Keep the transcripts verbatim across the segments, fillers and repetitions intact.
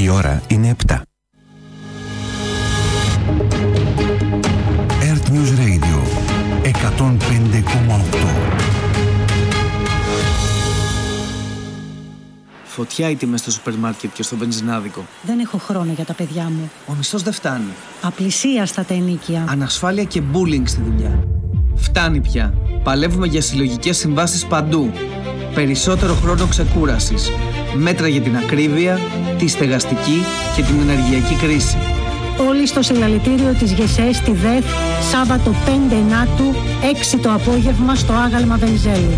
Η ώρα είναι επτά. Earth News Radio εκατόν πέντε κόμμα οκτώ. Φωτιά οι τιμές στο σούπερ μάρκετ και στο βενζινάδικο. Δεν έχω χρόνο για τα παιδιά μου. Ο μισθός δεν φτάνει. Απλησίαστα τα ενοίκια. Ανασφάλεια και bullying στη δουλειά. Φτάνει πια. Παλεύουμε για συλλογικές συμβάσεις παντού. Περισσότερο χρόνο ξεκούρασης. Μέτρα για την ακρίβεια, τη στεγαστική και την ενεργειακή κρίση. Όλοι στο συλλαλητήριο της ΓΕΣΕ στη ΔΕΘ, Σάββατο πέντε Ενάτου, έξι το απόγευμα στο άγαλμα Βενιζέλου.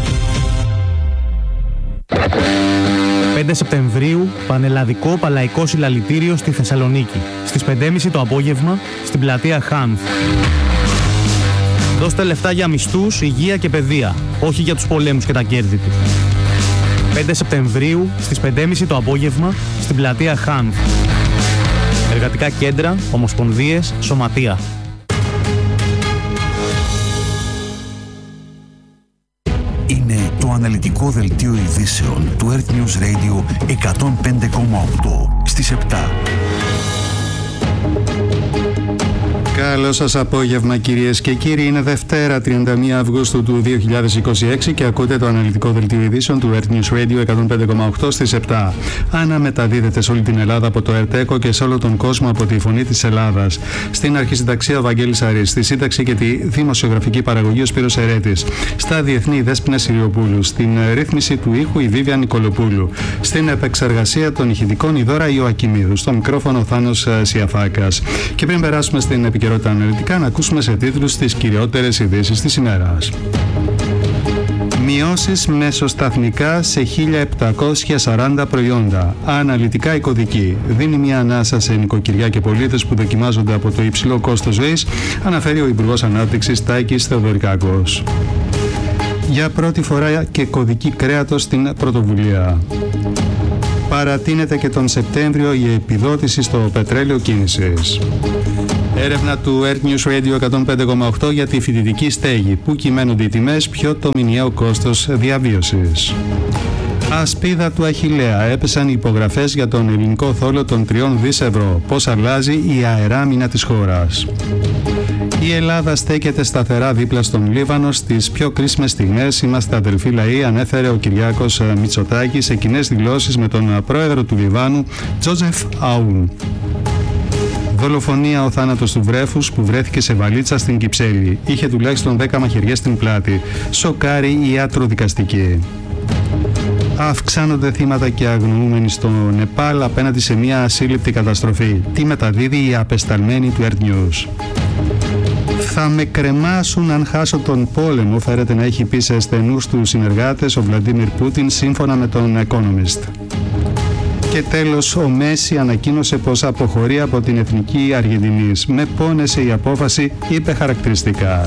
πέντε Σεπτεμβρίου, Πανελλαδικό Παλαϊκό Συλλαλητήριο στη Θεσσαλονίκη. Στις πέντε και μισή το απόγευμα, στην πλατεία Χάνθ. Δώστε λεφτά για μισθούς, υγεία και παιδεία, όχι για τους πολέμους και τα κέρδη του. πέντε Σεπτεμβρίου, στις πέντε και μισή το απόγευμα, στην πλατεία Χάνθ. Εργατικά κέντρα, ομοσπονδίες, σωματεία. Είναι το αναλυτικό δελτίο ειδήσεων του Earth News Radio εκατόν πέντε κόμμα οκτώ στις επτά. Καλό σας απόγευμα κυρίες και κύριοι, είναι Δευτέρα τριάντα μία Αυγούστου του δύο χιλιάδες είκοσι έξι και ακούτε το αναλυτικό δελτίο ειδήσεων του Earth News Radio εκατόν πέντε κόμμα οκτώ στις επτά. Αναμεταδίδεται σε όλη την Ελλάδα από το ΕΡΤΕΚΟ και σε όλο τον κόσμο από τη Φωνή της Ελλάδας. Στην αρχισυνταξία ο Βαγγέλης Αρής, στη σύνταξη και τη δημοσιογραφική παραγωγή ο Σπύρος Ερέτης, στα διεθνή η Δέσποινα Συριοπούλου, στην ρύθμιση του ήχου η Βίβια Νικολοπούλου, στην επεξεργασία των ηχητικών η Δώρα Ιωακιμίδου, στο μικρόφωνο ο Θάνος Σιαφάκας. Και πριν περάσουμε στην επικαιρότητα αναλυτικά, να ακούσουμε σε τίτλους τις κυριότερες ειδήσεις της ημέρας. Μειώσεις μεσοσταθμικά σε χίλια επτακόσια σαράντα προϊόντα. Αναλυτικά η κωδική δίνει μια ανάσα σε νοικοκυριά και πολίτες που δοκιμάζονται από το υψηλό κόστος ζωής, αναφέρει ο Υπουργός Ανάπτυξης Τάκης Θεοδωρικάκος. Για πρώτη φορά και κωδική κρέατος στην πρωτοβουλία. Παρατείνεται και τον Σεπτέμβριο η επιδότηση στο πετρέλαιο κίνησης. Έρευνα του Earth News Radio εκατόν πέντε κόμμα οκτώ για τη φοιτητική στέγη. Πού κυμαίνονται οι τιμές, ποιο το μηνιαίο κόστος διαβίωσης. Ασπίδα του Αχιλλέα. Έπεσαν οι υπογραφές για τον ελληνικό θόλο των τριών δισεκατομμυρίων ευρώ. Πώς αλλάζει η αεράμινα της χώρας. Η Ελλάδα στέκεται σταθερά δίπλα στον Λίβανο στις πιο κρίσιμες στιγμές. Είμαστε αδελφοί λαοί, ανέφερε ο Κυριάκος Μητσοτάκης σε κοινές δηλώσεις με τον πρόεδρο του Λιβάνου, Τζόζεφ Αούν. Δολοφονία ο θάνατος του βρέφους που βρέθηκε σε βαλίτσα στην Κυψέλη. Είχε τουλάχιστον δέκα μαχαιριές στην πλάτη. Σοκάρει η ιατροδικαστική. Αυξάνονται θύματα και αγνοούμενοι στο Νεπάλ απέναντι σε μια ασύλληπτη καταστροφή. Τι μεταδίδει η απεσταλμένη του Earth News. Θα με κρεμάσουν αν χάσω τον πόλεμο, φέρεται να έχει πει σε στενούς του συνεργάτες ο Βλαντίμιρ Πούτιν, σύμφωνα με τον Economist. Και τέλος, ο Μέση ανακοίνωσε πως αποχωρεί από την Εθνική Αργεντινής. Με πόνεσε η απόφαση, είπε χαρακτηριστικά.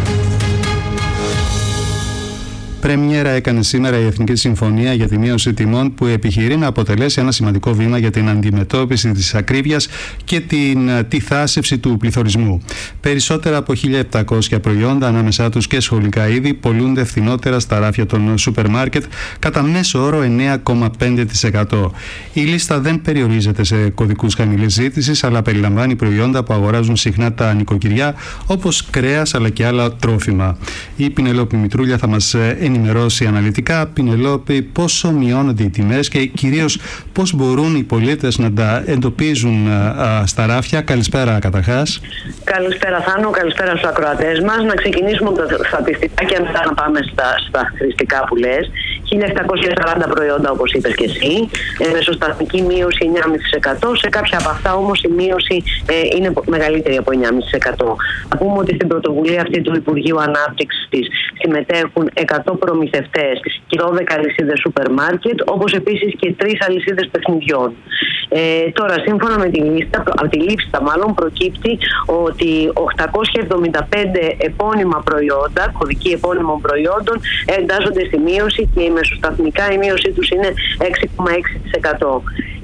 Πρεμιέρα έκανε σήμερα η Εθνική Συμφωνία για τη Μείωση Τιμών, που επιχειρεί να αποτελέσει ένα σημαντικό βήμα για την αντιμετώπιση της ακρίβειας και την τη θάσευση του πληθωρισμού. Περισσότερα από χίλια επτακόσια προϊόντα, ανάμεσά τους και σχολικά είδη, πωλούνται φθηνότερα στα ράφια των σούπερ μάρκετ, κατά μέσο όρο εννέα κόμμα πέντε τοις εκατό. Η λίστα δεν περιορίζεται σε κωδικούς χαμηλής ζήτησης, αλλά περιλαμβάνει προϊόντα που αγοράζουν συχνά τα νοικοκυριά, όπως κρέας αλλά και άλλα τρόφιμα. Η Πινελόπη Μητρούλια θα μας ενημερώσει αναλυτικά. Πινελόπη, πόσο μειώνονται οι τιμές και κυρίως πώς μπορούν οι πολίτες να τα εντοπίζουν α, στα ράφια. Καλησπέρα καταρχάς. Καλησπέρα Θάνο, καλησπέρα στους ακροατές μας. Να ξεκινήσουμε με τα στατιστικά και μετά να πάμε στα, στα χρηστικά που λες. χίλια επτακόσια σαράντα προϊόντα, όπως είπες και εσύ, ε, μεσοσταθμική μείωση εννέα κόμμα πέντε τοις εκατό. Σε κάποια από αυτά όμως η μείωση ε, είναι μεγαλύτερη από εννέα κόμμα πέντε τοις εκατό. Να πούμε ότι στην πρωτοβουλία αυτή του Υπουργείου Ανάπτυξης συμμετέχουν εκατό προμηθευτές και δώδεκα αλυσίδες σούπερ μάρκετ, όπως επίσης και τρεις αλυσίδες παιχνιδιών. Ε, τώρα, σύμφωνα με τη λίστα, από τη λίστα μάλλον προκύπτει ότι οκτακόσια εβδομήντα πέντε επώνυμα προϊόντα, κωδικοί επώνυμων προϊόντων, εντάσσονται στη μείωση και η μεσοσταθμικά η μείωσή τους είναι έξι κόμμα έξι τοις εκατό.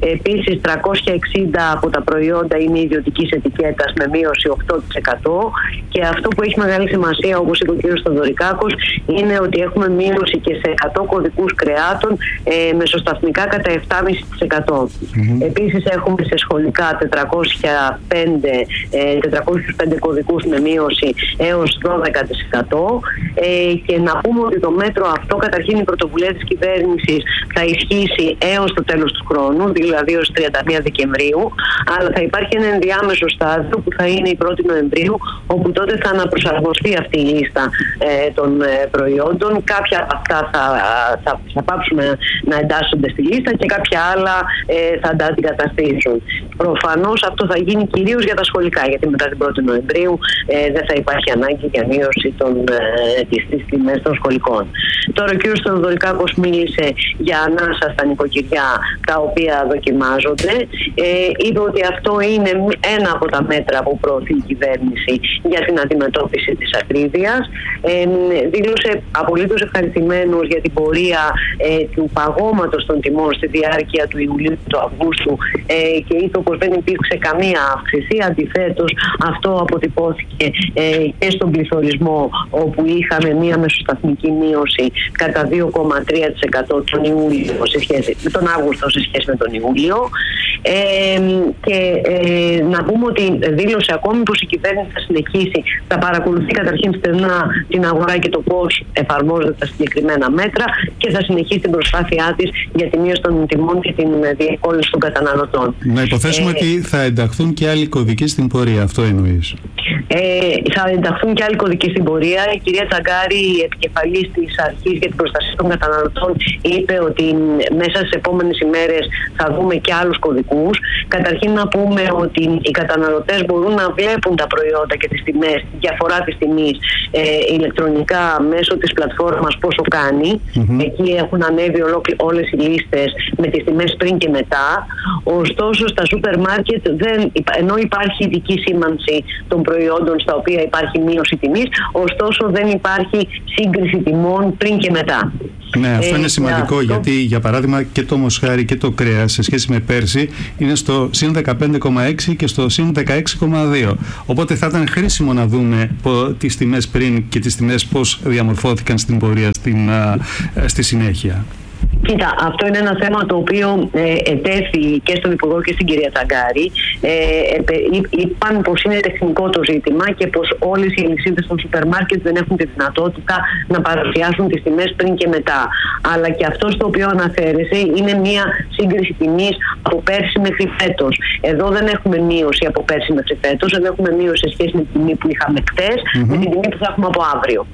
Επίσης, τριακόσια εξήντα από τα προϊόντα είναι ιδιωτικής ετικέτας με μείωση οκτώ τοις εκατό. Και αυτό που έχει μεγάλη σημασία, όπως είπε ο κ. Στοδωρικάκος, είναι ότι έχουμε μείωση και σε εκατό κωδικούς κρεάτων, ε, μεσοσταθμικά κατά επτά κόμμα πέντε τοις εκατό. Mm-hmm. Επίσης, έχουμε σε σχολικά τετρακόσια πέντε, ε, τετρακόσιους πέντε κωδικούς με μείωση έως δώδεκα τοις εκατό. Ε, και να πούμε ότι το μέτρο αυτό, καταρχήν η πρωτοβουλία της κυβέρνησης θα ισχύσει έως το τέλος του χρόνου, δηλαδή ως τριάντα μία Δεκεμβρίου, αλλά θα υπάρχει ένα ενδιάμεσο στάδιο που θα είναι η πρώτη Νοεμβρίου, όπου τότε θα αναπροσαρμοστεί αυτή η λίστα ε, των ε, προϊόντων. Κάποια από αυτά θα, θα, θα πάψουμε να εντάσσονται στη λίστα και κάποια άλλα ε, θα τα αντικαταστήσουν. Προφανώς αυτό θα γίνει κυρίως για τα σχολικά, γιατί μετά την πρώτη Νοεμβρίου ε, δεν θα υπάρχει ανάγκη για μείωση των, ε, της, της τιμές των σχολικών. Τώρα ο κ. Στοδωρικάκος μίλησε για ανάσα στα νοικοκυριά τα οποία δοκιμάζονται. Ε, είπε ότι αυτό είναι ένα από τα μέτρα που προωθεί η κυβέρνηση για την αντιμετώπιση της ακρίβειας. Ε, δήλωσε απολύτως ευχαριστημένος για την πορεία ε, του παγώματος των τιμών στη διάρκεια του Ιουλίου του Αυγούστου ε, και είπε πως δεν υπήρξε καμία αύξηση. Αντιθέτως, αυτό αποτυπώθηκε ε, και στον πληθωρισμό, όπου είχαμε μία μεσοσταθμική μείωση κατά δύο κόμμα τρία τοις εκατό τον Ιούλιο σε σχέση με τον Αύγουστο σε σχέση με τον Ιούλιο. Ε, και ε, να πούμε ότι δήλωσε ακόμη πως η κυβέρνηση θα συνεχίσει, θα παρακολουθεί καταρχήν στενά την αγορά και το πώς εφαρμόζονται τα συγκεκριμένα μέτρα και θα συνεχίσει την προσπάθειά της για τη μείωση των τιμών και την διευκόλυνση των καταναλωτών. Να υποθέσουμε ε, ότι θα ενταχθούν και άλλοι κωδικοί στην πορεία, αυτό εννοείς? Ε, θα ενταχθούν και άλλοι κωδικοί στην πορεία. Η κυρία Τσαγκάρη, η επικεφαλής της Αρχής για την Προστασία των Καταναλωτών, είπε ότι μέσα στις επόμενες ημέρες θα δούμε και άλλους κωδικούς. Καταρχήν να πούμε ότι οι καταναλωτές μπορούν να βλέπουν τα προϊόντα και τις τιμές, τη διαφορά της τιμής ε, ηλεκτρονικά μέσω της πλατφόρμας πόσο κάνει. Mm-hmm. Εκεί έχουν ανέβει ολόκλη, όλες οι λίστες με τις τιμές πριν και μετά. Ωστόσο στα σούπερ μάρκετ, δεν, ενώ υπάρχει ειδική σήμανση των προϊόντων στα οποία υπάρχει μείωση τιμής, ωστόσο δεν υπάρχει σύγκριση τιμών πριν και μετά. Ναι, αυτό ε, είναι σημαντικό, αυτό... γιατί για παράδειγμα και το μοσχάρι και το κρέας σε σχέση με πέρσι είναι στο συν δεκαπέντε κόμμα έξι και στο συν δεκαέξι κόμμα δύο. Οπότε θα ήταν χρήσιμο να δούμε τις τιμές πριν και τις τιμές πώς διαμορφώθηκαν στην πορεία στην, α, στη συνέχεια. Κοίτα, αυτό είναι ένα θέμα το οποίο ε, ετέθη και στον Υπουργό και στην κυρία Τσαγκάρη. Ε, ε, είπαν πως είναι τεχνικό το ζήτημα και πως όλες οι αλυσίδες των σούπερ μάρκετ δεν έχουν τη δυνατότητα να παρουσιάσουν τις τιμές πριν και μετά. Αλλά και αυτό στο οποίο αναφέρεσαι είναι μια σύγκριση τιμής από πέρσι μέχρι φέτος. Εδώ δεν έχουμε μείωση από πέρσι μέχρι φέτος, εδώ έχουμε μείωση σε σχέση με την τιμή που είχαμε χτες, mm-hmm. με την τιμή που θα έχουμε από αύριο.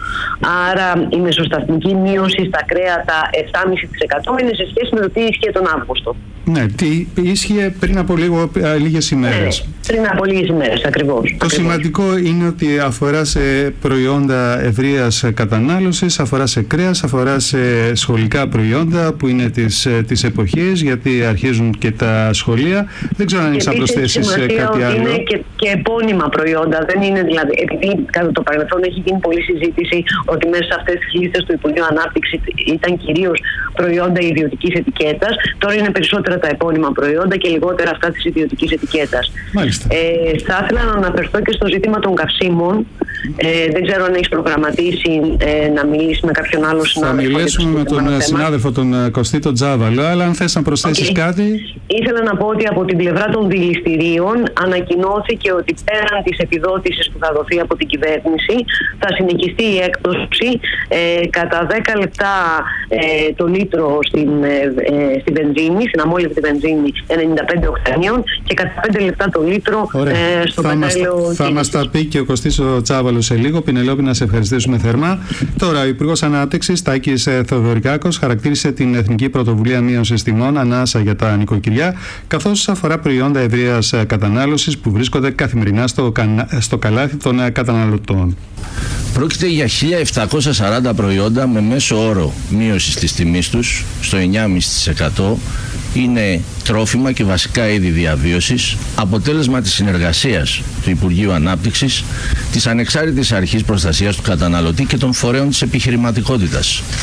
Άρα η μεσοσταθμική μείωση στα κρέατα επτά κόμμα πέντε τοις εκατό είναι σε σχέση με το τι ίσχυε τον Αύγουστο. Ναι, τι ίσχυε πριν από λίγο, λίγες ημέρες. Ναι, πριν από λίγες ημέρες, ακριβώς. Το ακριβώς. σημαντικό είναι ότι αφορά σε προϊόντα ευρείας κατανάλωσης, αφορά σε κρέας, αφορά σε σχολικά προϊόντα που είναι της, της εποχής, γιατί αρχίζουν και τα σχολεία. Δεν ξέρω αν έχεις να προσθέσεις κάτι άλλο. Είναι και, και επώνυμα προϊόντα. Δεν είναι δηλαδή, επειδή κατά το παρελθόν έχει γίνει πολλή συζήτηση ότι μέσα σε αυτές τις λίστες του Υπουργείου Ανάπτυξης ήταν κυρίως προϊόντα ιδιωτικής ετικέτας. Τώρα είναι περισσότερα τα επώνυμα προϊόντα και λιγότερα αυτά της ιδιωτικής ετικέτας. Ε, θα ήθελα να αναφερθώ και στο ζήτημα των καυσίμων. Ε, δεν ξέρω αν έχεις προγραμματίσει ε, να μιλήσει με κάποιον άλλο συνάδελφο. Θα μιλήσουμε με τον θέμα. συνάδελφο τον Κωστή Τζάβαλο, αλλά αν θες να προσθέσεις okay. κάτι. Ήθελα να πω ότι από την πλευρά των δηληστηρίων ανακοινώθηκε ότι πέραν της επιδότησης που θα δοθεί από την κυβέρνηση θα συνεχιστεί η έκπτωση ε, κατά δέκα λεπτά ε, το λίτρο στην, ε, στη βενζίνη, στην αμόλυβτη βενζίνη ενενήντα πέντε οκτανίων και κατά πέντε λεπτά το λίτρο ε, στο πετρέλαιο. Θα μας τα πει και ο Κωστής ο Τσάβαλος σε λίγο. Πινελόπη, να σε ευχαριστήσουμε θερμά. Τώρα, ο Υπουργός Ανάπτυξης Τάκης Θεοδωρικάκος χαρακτήρισε την Εθνική Πρωτοβουλία Μείωσης Τιμών ανάσα για τα νοικοκυριά, καθώς αφορά προϊόντα ευρείας κατανάλωσης που βρίσκονται καθημερινά στο, στο καλάθι των καταναλωτών. Πρόκειται για χίλια επτακόσια σαράντα προϊόντα με μέσο όρο μείωση της τιμής τους στο εννιά κόμμα πέντε τοις εκατό. Είναι τρόφιμα και βασικά είδη διαβίωσης, αποτέλεσμα της συνεργασίας του Υπουργείου Ανάπτυξης, της Ανεξάρτητης Αρχής Προστασίας του Καταναλωτή και των φορέων της επιχειρηματικότητας.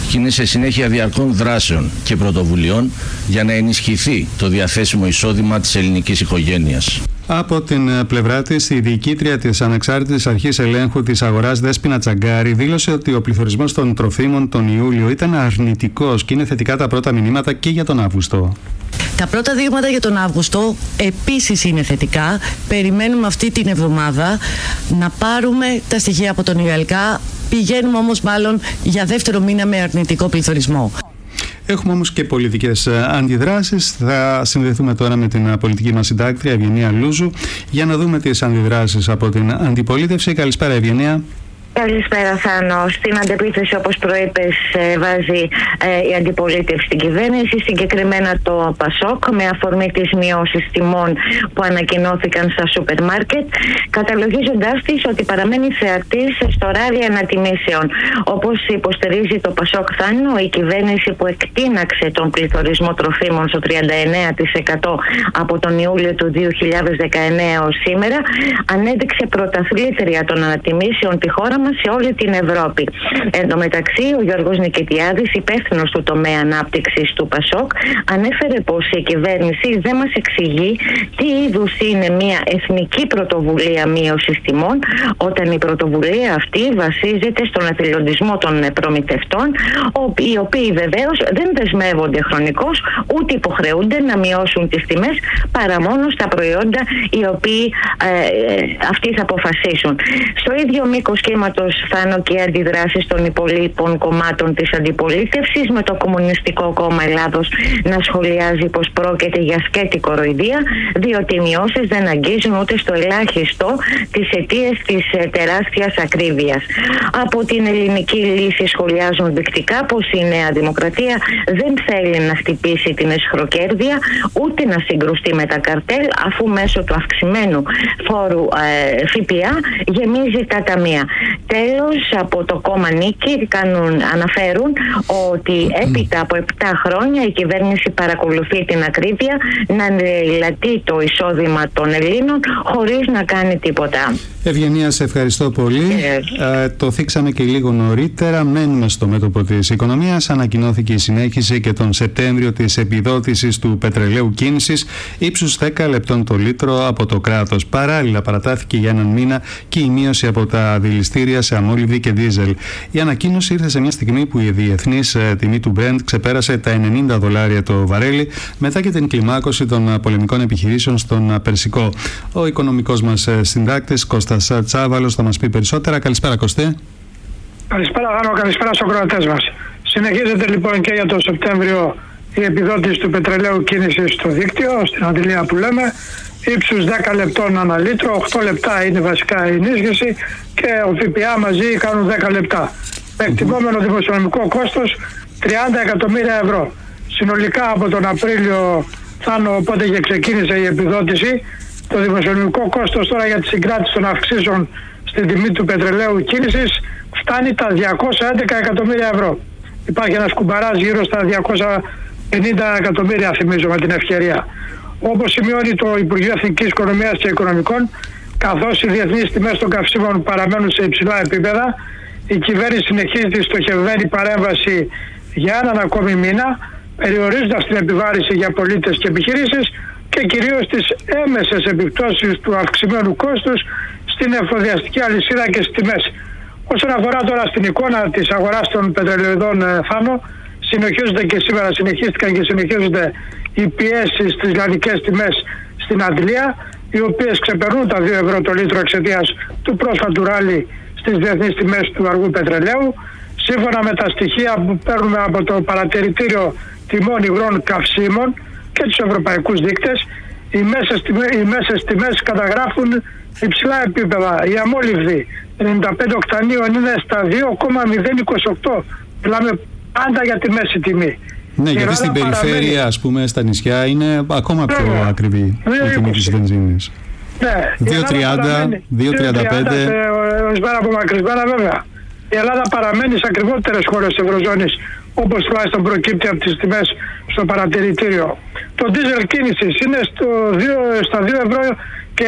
και είναι σε συνέχεια διαρκών δράσεων και πρωτοβουλειών για να ενισχυθεί το διαθέσιμο εισόδημα της ελληνικής οικογένειας. Από την πλευρά της, η διοικήτρια της Ανεξάρτητης Αρχής Ελέγχου της Αγοράς, Δέσποινα Τσαγκάρη, δήλωσε ότι ο πληθωρισμός των τροφίμων τον Ιούλιο ήταν αρνητικός και είναι θετικά τα πρώτα μηνύματα και για τον Αύγουστο. Τα πρώτα δείγματα για τον Αύγουστο επίσης είναι θετικά. Περιμένουμε αυτή την εβδομάδα να πάρουμε τα στοιχεία από τον ΙΕΛΚΑ. Πηγαίνουμε όμως μάλλον για δεύτερο μήνα με αρνητικό πληθωρισμό. Έχουμε όμως και πολιτικές αντιδράσεις. Θα συνδεθούμε τώρα με την πολιτική μας συντάκτρια Ευγενία Λούζου για να δούμε τις αντιδράσεις από την αντιπολίτευση. Καλησπέρα, Ευγενία. Καλησπέρα, Θάνο. Στην αντεπίθεση, όπως προείπες, βάζει ε, η αντιπολίτευση στην κυβέρνηση, συγκεκριμένα το ΠΑΣΟΚ, με αφορμή τις μειώσεις τιμών που ανακοινώθηκαν στα σούπερ μάρκετ, καταλογίζοντάς της ότι παραμένει θεατής στο ράλι ανατιμήσεων. Όπως υποστηρίζει το ΠΑΣΟΚ, Θάνο, η κυβέρνηση που εκτείναξε τον πληθωρισμό τροφίμων στο τριάντα εννέα τοις εκατό από τον Ιούλιο του δύο χιλιάδες δεκαεννέα ως σήμερα, ανέδειξε πρωταθλήτρια των ανατιμήσεων τη χώρα σε όλη την Ευρώπη. Εν τω μεταξύ, ο Γιώργος Νικητιάδης, υπεύθυνος του τομέα ανάπτυξης του ΠΑΣΟΚ, ανέφερε πως η κυβέρνηση δεν μας εξηγεί τι είδους είναι μια εθνική πρωτοβουλία μείωσης τιμών, όταν η πρωτοβουλία αυτή βασίζεται στον εθελοντισμό των προμηθευτών, οι οποίοι βεβαίως δεν δεσμεύονται χρονικώς ούτε υποχρεούνται να μειώσουν τις τιμές παρά μόνο στα προϊόντα οι οποίοι ε, αυτοί θα αποφασίσουν. Στο ίδιο μήκος κύματος, Θάνο, και αντιδράσεις των υπολείπων κομμάτων της αντιπολίτευσης, με το Κομμουνιστικό Κόμμα Ελλάδος να σχολιάζει πως πρόκειται για σκέτη κοροϊδία, διότι οι μειώσεις δεν αγγίζουν ούτε στο ελάχιστο τις αιτίες της τεράστιας ακρίβειας. Από την Ελληνική Λύση σχολιάζουν δεικτικά πως η Νέα Δημοκρατία δεν θέλει να χτυπήσει την εσχροκέρδεια ούτε να συγκρουστεί με τα καρτέλ, αφού μέσω του αυξημένου φόρου ε, ΦΠΑ γεμίζει τα ταμεία. Τέλος, από το κόμμα Νίκη κάνουν, αναφέρουν ότι έπειτα από επτά χρόνια η κυβέρνηση παρακολουθεί την ακρίβεια να λατεί το εισόδημα των Ελλήνων χωρίς να κάνει τίποτα. Ευγενία, σε ευχαριστώ πολύ. Ε, το θίξαμε και λίγο νωρίτερα. Μένουμε στο μέτωπο της οικονομίας. Ανακοινώθηκε η συνέχιση και τον Σεπτέμβριο της επιδότησης του πετρελαίου κίνησης ύψους δέκα λεπτών το λίτρο από το κράτος. Παράλληλα, παρατάθηκε για έναν μήνα και η μείωση από τα δηληστήρια σε αμόλυβδη και δίζελ. Η ανακοίνωση ήρθε σε μια στιγμή που η διεθνής τιμή του Brent ξεπέρασε τα ενενήντα δολάρια το βαρέλι, μετά και την κλιμάκωση των πολεμικών επιχειρήσεων στον Περσικό. Ο οικονομικός μας συντάκτης Κώστας Τσάβαλος θα μας πει περισσότερα. Καλησπέρα, Κωστέ. Καλησπέρα, Γάνο. Καλησπέρα στους ακροατές μας. Συνεχίζεται λοιπόν και για το Σεπτέμβριο η επιδότηση του πετρελαίου κίνησης στο δίκτυο, στην αντιλία που λέμε, ύψους δέκα λεπτών ανά λίτρο, οκτώ λεπτά είναι βασικά η ενίσχυση και ο ΦΠΑ μαζί κάνουν δέκα λεπτά. Με εκτιμόμενο δημοσιονομικό κόστος τριάντα εκατομμύρια ευρώ. Συνολικά από τον Απρίλιο, Θάνο, οπότε και ξεκίνησε η επιδότηση, το δημοσιονομικό κόστος τώρα για τη συγκράτηση των αυξήσεων στην τιμή του πετρελαίου κίνησης φτάνει τα διακόσια έντεκα εκατομμύρια ευρώ. Υπάρχει ένας κουμπαράς γύρω στα διακόσια πενήντα εκατομμύρια, θυμίζω με την ευκαιρία. Όπως σημειώνει το Υπουργείο Εθνικής Οικονομίας και Οικονομικών, καθώς οι διεθνείς τιμές των καυσίμων παραμένουν σε υψηλά επίπεδα, η κυβέρνηση συνεχίζει τη στοχευμένη παρέμβαση για έναν ακόμη μήνα, περιορίζοντας την επιβάρηση για πολίτες και επιχειρήσεις και κυρίως τις έμεσες επιπτώσεις του αυξημένου κόστους στην εφοδιαστική αλυσίδα και στις τιμές. Όσον αφορά τώρα στην εικόνα της αγοράς των πετρελαιοειδών, Θάνο, συνεχίζονται και σήμερα συνεχίστηκαν και συνεχίζονται οι πιέσεις στις γαλλικές τιμές στην Αντλία, οι οποίες ξεπερνούν τα δύο ευρώ το λίτρο εξαιτίας του πρόσφατου ράλι στις διεθνείς τιμές του αργού πετρελαίου. Σύμφωνα με τα στοιχεία που παίρνουμε από το παρατηρητήριο τιμών υγρών καυσίμων και τους ευρωπαϊκούς δείκτες, οι μέσες τιμές, οι μέσες τιμές καταγράφουν υψηλά επίπεδα. Η αμόλυβδη ενενήντα πέντε οκτανίων είναι στα δύο κόμμα μηδέν είκοσι οκτώ. Μιλάμε πάντα για τη μέση τιμή. Ναι, η γιατί στην περιφέρεια, παραμένει, ας πούμε, στα νησιά είναι ακόμα πιο ναι, ακριβή η τιμή της βενζίνης. Ναι, δύο τριάντα, δύο τριάντα πέντε. Ορισμένα απομακρυσμένα βέβαια. Η Ελλάδα παραμένει σε ακριβότερες χώρες της Ευρωζώνης, όπως τουλάχιστον προκύπτει από τις τιμές στο παρατηρητήριο. Το ντίζελ κίνησης είναι στο δύο, στα δύο ευρώ και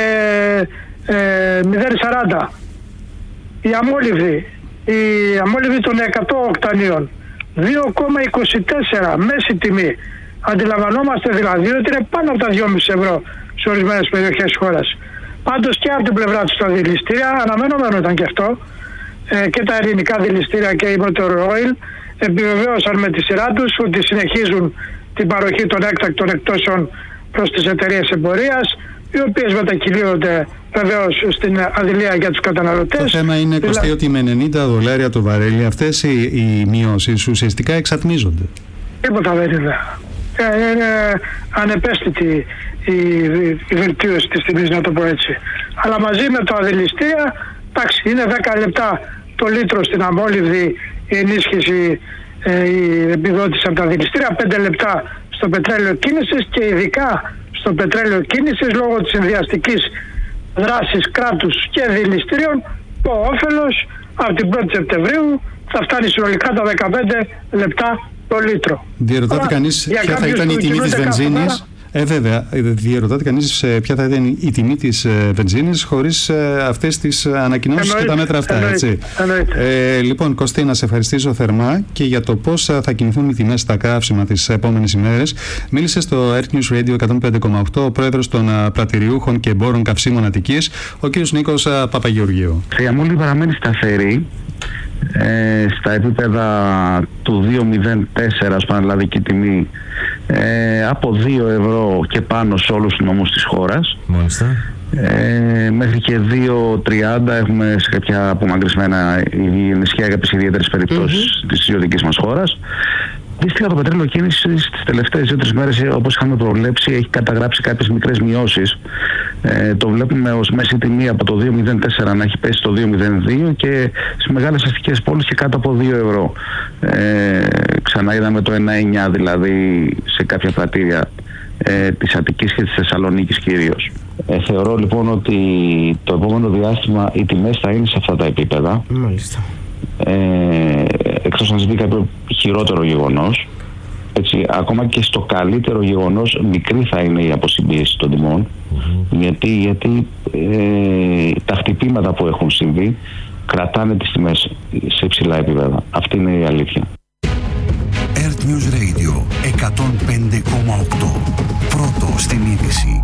ε, μηδέν σαράντα. Η αμόλυβδη, η αμόλυβδη των εκατό οκτανίων δύο κόμμα είκοσι τέσσερα μέση τιμή. Αντιλαμβανόμαστε δηλαδή ότι είναι πάνω από τα δυόμισι ευρώ σε ορισμένες περιοχές της χώρας. Πάντως και από την πλευρά τους τα δηληστήρια, αναμενόμενο ήταν και αυτό, ε, και τα ελληνικά δηληστήρια και η Motor Oil επιβεβαίωσαν με τη σειρά τους ότι συνεχίζουν την παροχή των έκτακτων εκτόσεων προς τις εταιρείες εμπορίας, οι οποίες μετακυλίονται βεβαίως στην αδειλία για τους καταναλωτές. Το θέμα είναι, Κωστή, Δηλα... ότι με ενενήντα δολάρια το βαρέλι αυτές οι, οι μειώσεις ουσιαστικά εξατμίζονται. Τίποτα δεν είναι. Ε, είναι ανεπαίσθητη η, η βελτίωση της τιμής, να το πω έτσι. Αλλά μαζί με το αδελιστήρια, εντάξει, είναι δέκα λεπτά το λίτρο στην αμόλυβδη η ενίσχυση, ε, η επιδότηση από τα αδελιστήρια, πέντε λεπτά στο πετρέλαιο κίνησης και ειδικά στο πετρέλαιο κίνησης λόγω της συνδυαστικής δράσης κράτους και δηληστήριων, το όφελος από την πρώτη Σεπτεμβρίου θα φτάνει συνολικά τα δεκαπέντε λεπτά το λίτρο. Διερωτάται κανείς ποια θα ήταν η τιμή της βενζίνης. Ε, βέβαια, διερωτάται κανείς ποια θα ήταν η τιμή της βενζίνης χωρίς αυτές τις ανακοινώσεις και τα μέτρα αυτά. Εννοείται, έτσι. Ε, λοιπόν, Κωστή, να σε ευχαριστήσω θερμά και για το πώς θα κινηθούν οι τιμές στα καύσιμα τις επόμενες ημέρες. Μίλησε στο Earth News Radio εκατόν πέντε κόμμα οκτώ ο πρόεδρος των πρατηριούχων και εμπόρων καυσίμων Αττικής, ο κ. Νίκος Παπαγεωργίου. Η αμόλυβδη παραμένει σταθερή. Ε, στα επίπεδα του δύο μηδέν τέσσερα ως πανελλαδική τιμή, ε, από δύο ευρώ και πάνω σε όλους τους νομούς της χώρας. Μάλιστα. Ε, μέχρι και δύο τριάντα έχουμε σε κάποια απομακρυσμένα νησιά για τις ιδιαίτερες περιπτώσεις mm-hmm. της ιδιωτικής μας χώρας. Δυστυχώς το πετρέλαιο κίνησης τις τελευταίες δύο τρεις μέρες, όπως είχαμε προβλέψει, έχει καταγράψει κάποιες μικρές μειώσεις. Ε, το βλέπουμε ως μέση τιμή από το δύο μηδέν τέσσερα να έχει πέσει στο δύο μηδέν δύο και στις μεγάλες αστικές πόλεις και κάτω από δύο ευρώ. Ε, ξανά είδαμε το ένα εννιά δηλαδή σε κάποια πρατήρια ε, της Αττικής και της Θεσσαλονίκης κυρίως. Ε, θεωρώ λοιπόν ότι το επόμενο διάστημα οι τιμές θα είναι σε αυτά τα επίπεδα. Μάλιστα. Ε, εκτός αν συμβεί κάποιο χειρότερο γεγονός, έτσι, ακόμα και στο καλύτερο γεγονός μικρή θα είναι η αποσυμπίεση των τιμών, mm-hmm. γιατί, γιατί ε, τα χτυπήματα που έχουν συμβεί κρατάνε τις τιμές σε υψηλά επίπεδα. Αυτή είναι η αλήθεια. Earth News Radio εκατόν πέντε κόμμα οκτώ. Πρώτο στην είδηση.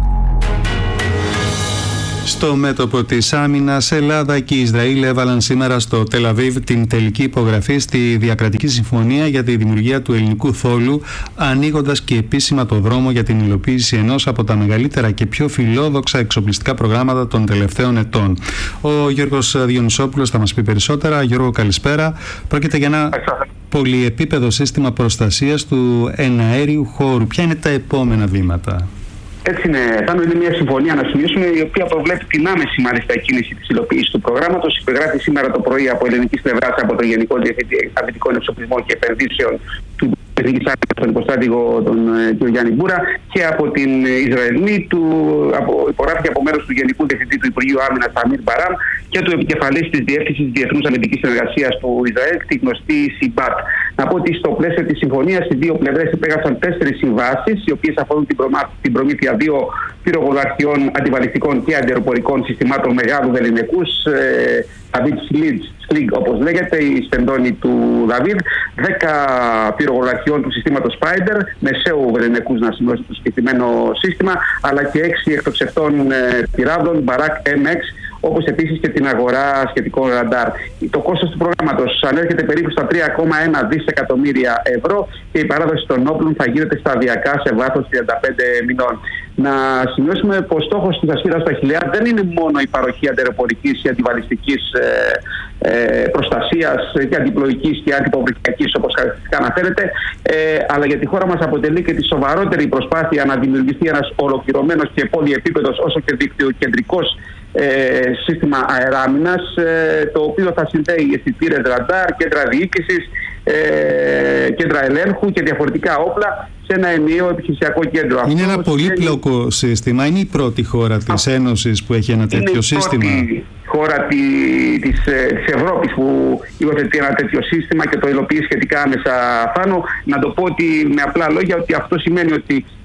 Στο μέτωπο της άμυνας, Ελλάδα και Ισραήλ έβαλαν σήμερα στο Τελαβίβ την τελική υπογραφή στη διακρατική συμφωνία για τη δημιουργία του ελληνικού θόλου, ανοίγοντας και επίσημα το δρόμο για την υλοποίηση ενός από τα μεγαλύτερα και πιο φιλόδοξα εξοπλιστικά προγράμματα των τελευταίων ετών. Ο Γιώργος Διονυσόπουλος θα μας πει περισσότερα. Γιώργο, καλησπέρα. Πρόκειται για ένα πολυεπίπεδο σύστημα προστασίας του εναέριου χώρου. Ποια είναι τα επόμενα βήματα? Έτσι είναι, Θάνο, είναι μια συμφωνία να σημειώσουμε η οποία προβλέπει την άμεση μάλιστα κίνηση της υλοποίησης του προγράμματος. Υπεγράφει σήμερα το πρωί από ελληνικής πλευράς από τον Γενικό Διευθυντή Αμυντικών Εξοπλισμών και Επενδύσεων του Εθνικής Άμυνας, τον υποστράτηγο τον κ. Γιάννη Μπούρα, και από την Ισραηλινή του από, υπογράφηκε από μέρος του Γενικού Διευθυντή του Υπουργείου Άμυνας Αμίρ Μπαράμ και του επικεφαλής της Διεύθυνσης Διεθνούς Αμυντικής Συνεργασίας του Ισραήλ, τη γνωστή ΣΥΜΠΑΤ. Να πω ότι στο πλαίσιο της συμφωνίας οι δύο πλευρές υπέγραψαν τέσσερις συμβάσεις, οι οποίες αφορούν την, προμα... την προμήθεια δύο πυροβολαρχιών αντιβαλιστικών και αντιεροπορικών συστημάτων μεγάλου βεληνικούς, ε, David Sling όπως λέγεται, η σπεντόνη του David, δέκα πυροβολαρχιών του συστήματος Spider, μεσαίου βεληνικούς να σημειώσει το συγκεκριμένο σύστημα, αλλά και έξι εκτοξευτών ε, πυράδων Barak εμ εξ, όπως επίσης και την αγορά σχετικών ραντάρ. Το κόστος του προγράμματος ανέρχεται περίπου στα τρία κόμμα ένα δισεκατομμύρια ευρώ και η παράδοση των όπλων θα γίνεται σταδιακά σε βάθος τριάντα πέντε μηνών. Να σημειώσουμε πως στόχος της ασφύρας του Αχιλλέα δεν είναι μόνο η παροχή αντιεροπορικής ή αντιβαλιστικής ε, ε, προστασίας και αντιπλοϊκής και αντιποπληκιακής, όπως χαρακτηριστικά αναφέρεται, ε, αλλά για τη χώρα μας αποτελεί και τη σοβαρότερη προσπάθεια να δημιουργηθεί ένας ολοκληρωμένος και πολυεπίπεδος όσο και δικτυοκεντρικός Ε, σύστημα αεράμινας, ε, το οποίο θα συνδέει αισθητήρες ραντάρ, κέντρα διοίκησης, ε, κέντρα ελέγχου και διαφορετικά όπλα σε ένα ενιαίο επιχειρησιακό κέντρο. Είναι Αυτό ένα πολύπλοκο είναι... σύστημα. Είναι η πρώτη χώρα της Α, Ένωσης που έχει ένα τέτοιο είναι σύστημα. Είναι η πρώτη χώρα τη, της, της Ευρώπης που υιοθετεί ένα τέτοιο σύστημα και το υλοποιεί σχετικά άμεσα, Θάνο. Να το πω ότι με απλά λόγια ότι αυτό σημαίνει ότι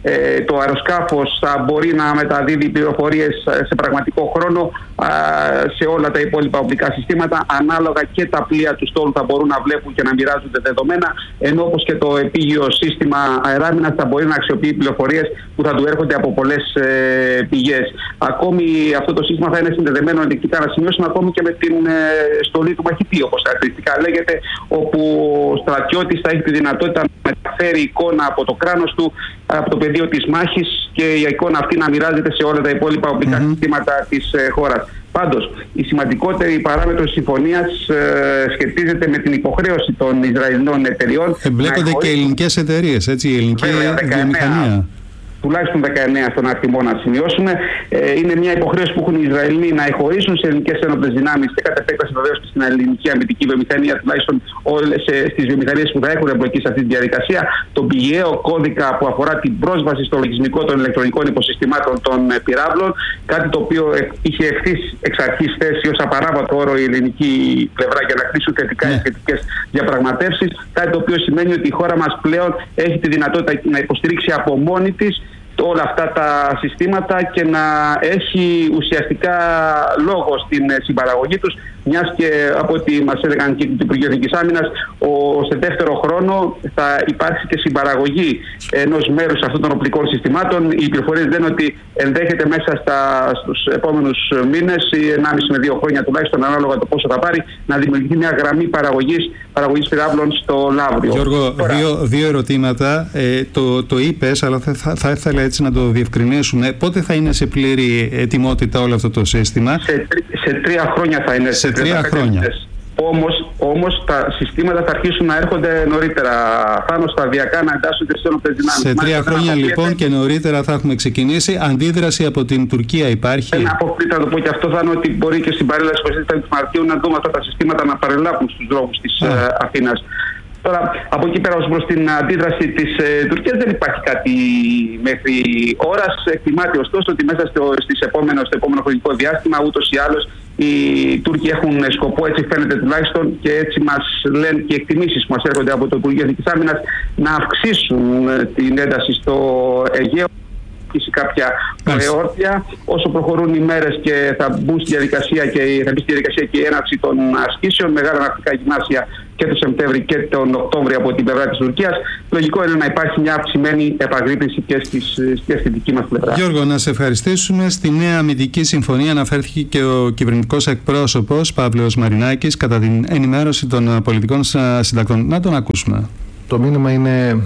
ε, το αεροσκάφος θα μπορεί να μεταδίδει πληροφορίες σε πραγματικό χρόνο α, σε όλα τα υπόλοιπα οπτικά συστήματα. Ανάλογα και τα πλοία του στόλου θα μπορούν να βλέπουν και να μοιράζονται δεδομένα, ενώ όπως και το επίγειο σύστημα αεράμινας θα μπορεί να αξιοποιεί πληροφορίες που θα του έρχονται από πολλές ε, πηγές. Ακόμη αυτό το σύστημα θα είναι συνδεδεμένο ενδεικτικά, να σημειώσουμε, ακόμη και με την ε, στολή του μαχητή, όπως χαρακτηριστικά λέγεται, όπου ο στρατιώτης θα έχει τη δυνατότητα να μεταφέρει εικόνα από το κράνος του, από το πεδίο της μάχης, και η εικόνα αυτή να μοιράζεται σε όλα τα υπόλοιπα οπτικά mm-hmm. συστήματα της ε, χώρας. Πάντως, η σημαντικότερη παράμετρο της συμφωνίας ε, σχετίζεται με την υποχρέωση των Ισραηλινών εταιριών. Εμπλέκονται και ελληνικές εταιρείες, έτσι, η ελληνική βιομηχανία. Τουλάχιστον δεκαεννέα στον αριθμό να σημειώσουμε. Ε, είναι μια υποχρέωση που έχουν οι Ισραηλοί να εχωρίσουν σε ελληνικές ένοπλες δυνάμεις και κατ' επέκταση βεβαίως και στην ελληνική αμυντική βιομηχανία, τουλάχιστον στις βιομηχανίες που θα έχουν εμπλοκή σε αυτή τη διαδικασία, τον πηγαίο κώδικα που αφορά την πρόσβαση στο λογισμικό των ηλεκτρονικών υποσυστημάτων των πυράβλων. Κάτι το οποίο είχε ευθύς εξ αρχής θέση ως απαράβατο όρο η ελληνική πλευρά για να κλείσουν θετικά οι σχετικές διαπραγματεύσεις. Κάτι το οποίο σημαίνει ότι η χώρα μας πλέον έχει τη δυνατότητα να υποστηρίξει από μόνη της όλα αυτά τα συστήματα και να έχει ουσιαστικά λόγο στην συμπαραγωγή τους, μιας και από ό,τι μας έλεγαν και το Υπουργείο Εθνικής Άμυνας, σε δεύτερο χρόνο θα υπάρξει και συμπαραγωγή ενός μέρους αυτών των οπλικών συστημάτων. Οι πληροφορίες λένε ότι ενδέχεται μέσα στα, στους επόμενους μήνες, ή ενάμιση με δύο χρόνια τουλάχιστον, ανάλογα το πόσο θα πάρει, να δημιουργηθεί μια γραμμή παραγωγής, παραγωγής πυράβλων στο Λαύριο. Γιώργο, Τώρα, δύο, δύο ερωτήματα. Ε, το, το είπες, αλλά θα, θα, θα ήθελα έτσι να το διευκρινίσουμε. Πότε θα είναι σε πλήρη ετοιμότητα όλο αυτό το σύστημα? Σε, σε τρία χρόνια θα είναι. Σε τρία χρόνια. Όμως, όμως τα συστήματα θα αρχίσουν να έρχονται νωρίτερα, πάνω σταδιακά να εντάσσονται στις ένοπλες δυνάμεις. Σε τρία Μάλιστα, χρόνια λοιπόν και νωρίτερα θα έχουμε ξεκινήσει. Αντίδραση από την Τουρκία υπάρχει? Ένα αποκλείται, θα το πω και αυτό, θα είναι ότι μπορεί και στην παρέλαση είκοσι επτά του Μαρτίου να δούμε αυτά τα συστήματα να παρελάβουν στους δρόμους της uh, Αθήνας. Τώρα, από εκεί πέρα, ως προς την αντίδραση της ε, Τουρκίας, δεν υπάρχει κάτι μέχρι ώρας. Εκτιμάται ωστόσο ότι μέσα στο, στις επόμενο, στο επόμενο χρονικό διάστημα, ούτως ή άλλως, οι Τούρκοι έχουν σκοπό, έτσι φαίνεται τουλάχιστον, και έτσι μας λένε και εκτιμήσεις που μας έρχονται από το Υπουργείο Εθνικής Άμυνας, να αυξήσουν την ένταση στο Αιγαίο, κάποια προεόρτια. Όσο προχωρούν οι μέρες και θα μπουν στη διαδικασία και θα μπει στη διαδικασία και η έναρξη των ασκήσεων, μεγάλα ναυτικά γυμνάσια και τον Σεπτέμβρη και τον Οκτώβριο από την πλευρά της Τουρκίας, λογικό είναι να υπάρχει μια αυξημένη επαγρύπνηση και, στις, και στη δική μας πλευρά. Γιώργο, να σε ευχαριστήσουμε. Στη νέα αμυντική συμφωνία αναφέρθηκε και ο κυβερνητικός εκπρόσωπος Παύλος Μαρινάκης κατά την ενημέρωση των πολιτικών συντακτών. Να τον ακούσουμε. Το μήνυμα είναι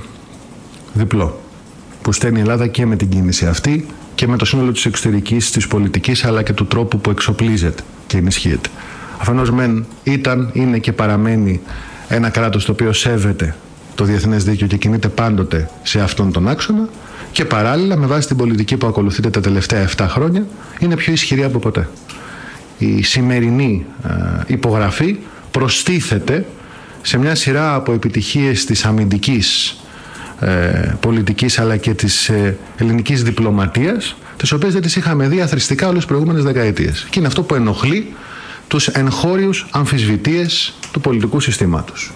διπλό, που στέλνει η Ελλάδα και με την κίνηση αυτή και με το σύνολο της εξωτερικής, της πολιτικής, αλλά και του τρόπου που εξοπλίζεται και ενισχύεται. Αφενός μεν ήταν, είναι και παραμένει ένα κράτος το οποίο σέβεται το διεθνές δίκαιο και κινείται πάντοτε σε αυτόν τον άξονα, και παράλληλα με βάση την πολιτική που ακολουθείται τα τελευταία επτά χρόνια είναι πιο ισχυρή από ποτέ. Η σημερινή ε, υπογραφή προστίθεται σε μια σειρά από επιτυχίες της αμυντικής Ε, πολιτικής αλλά και της ε, ελληνικής διπλωματίας, τις οποίες δεν τις είχαμε δει αθροιστικά όλες τις προηγούμενες δεκαετίες. Και είναι αυτό που ενοχλεί τους εγχώριους αμφισβητείες του πολιτικού συστήματος.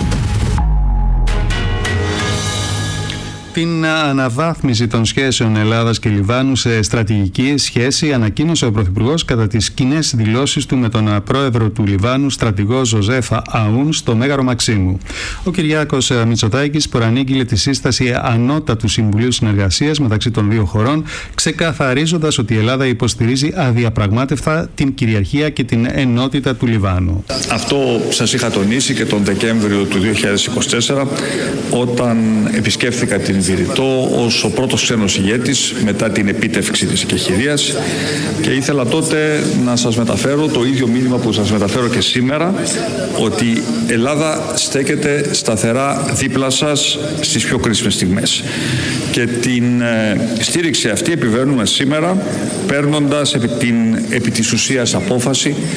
Την αναβάθμιση των σχέσεων Ελλάδας και Λιβάνου σε στρατηγική σχέση ανακοίνωσε ο Πρωθυπουργός κατά τις κοινές δηλώσεις του με τον πρόεδρο του Λιβάνου, στρατηγό Ζωζέφα Αούν, στο Μέγαρο Μαξίμου. Ο Κυριάκος Μητσοτάκης προανήγγειλε τη σύσταση ανώτατου Συμβουλίου Συνεργασίας μεταξύ των δύο χωρών, ξεκαθαρίζοντας ότι η Ελλάδα υποστηρίζει αδιαπραγμάτευτα την κυριαρχία και την ενότητα του Λιβάνου. Αυτό σας είχα τονίσει και τον Δεκέμβριο του δύο χιλιάδες είκοσι τέσσερα, όταν επισκέφθηκα την Βηρητό ως ο πρώτος ξένος ηγέτης μετά την επίτευξη της εκεχηρίας, και ήθελα τότε να σας μεταφέρω το ίδιο μήνυμα που σας μεταφέρω και σήμερα, ότι η Ελλάδα στέκεται σταθερά δίπλα σας στις πιο κρίσιμες στιγμές. Και την ε, στήριξη αυτή επιβαίνουμε σήμερα παίρνοντας επί, την επί της ουσίας απόφαση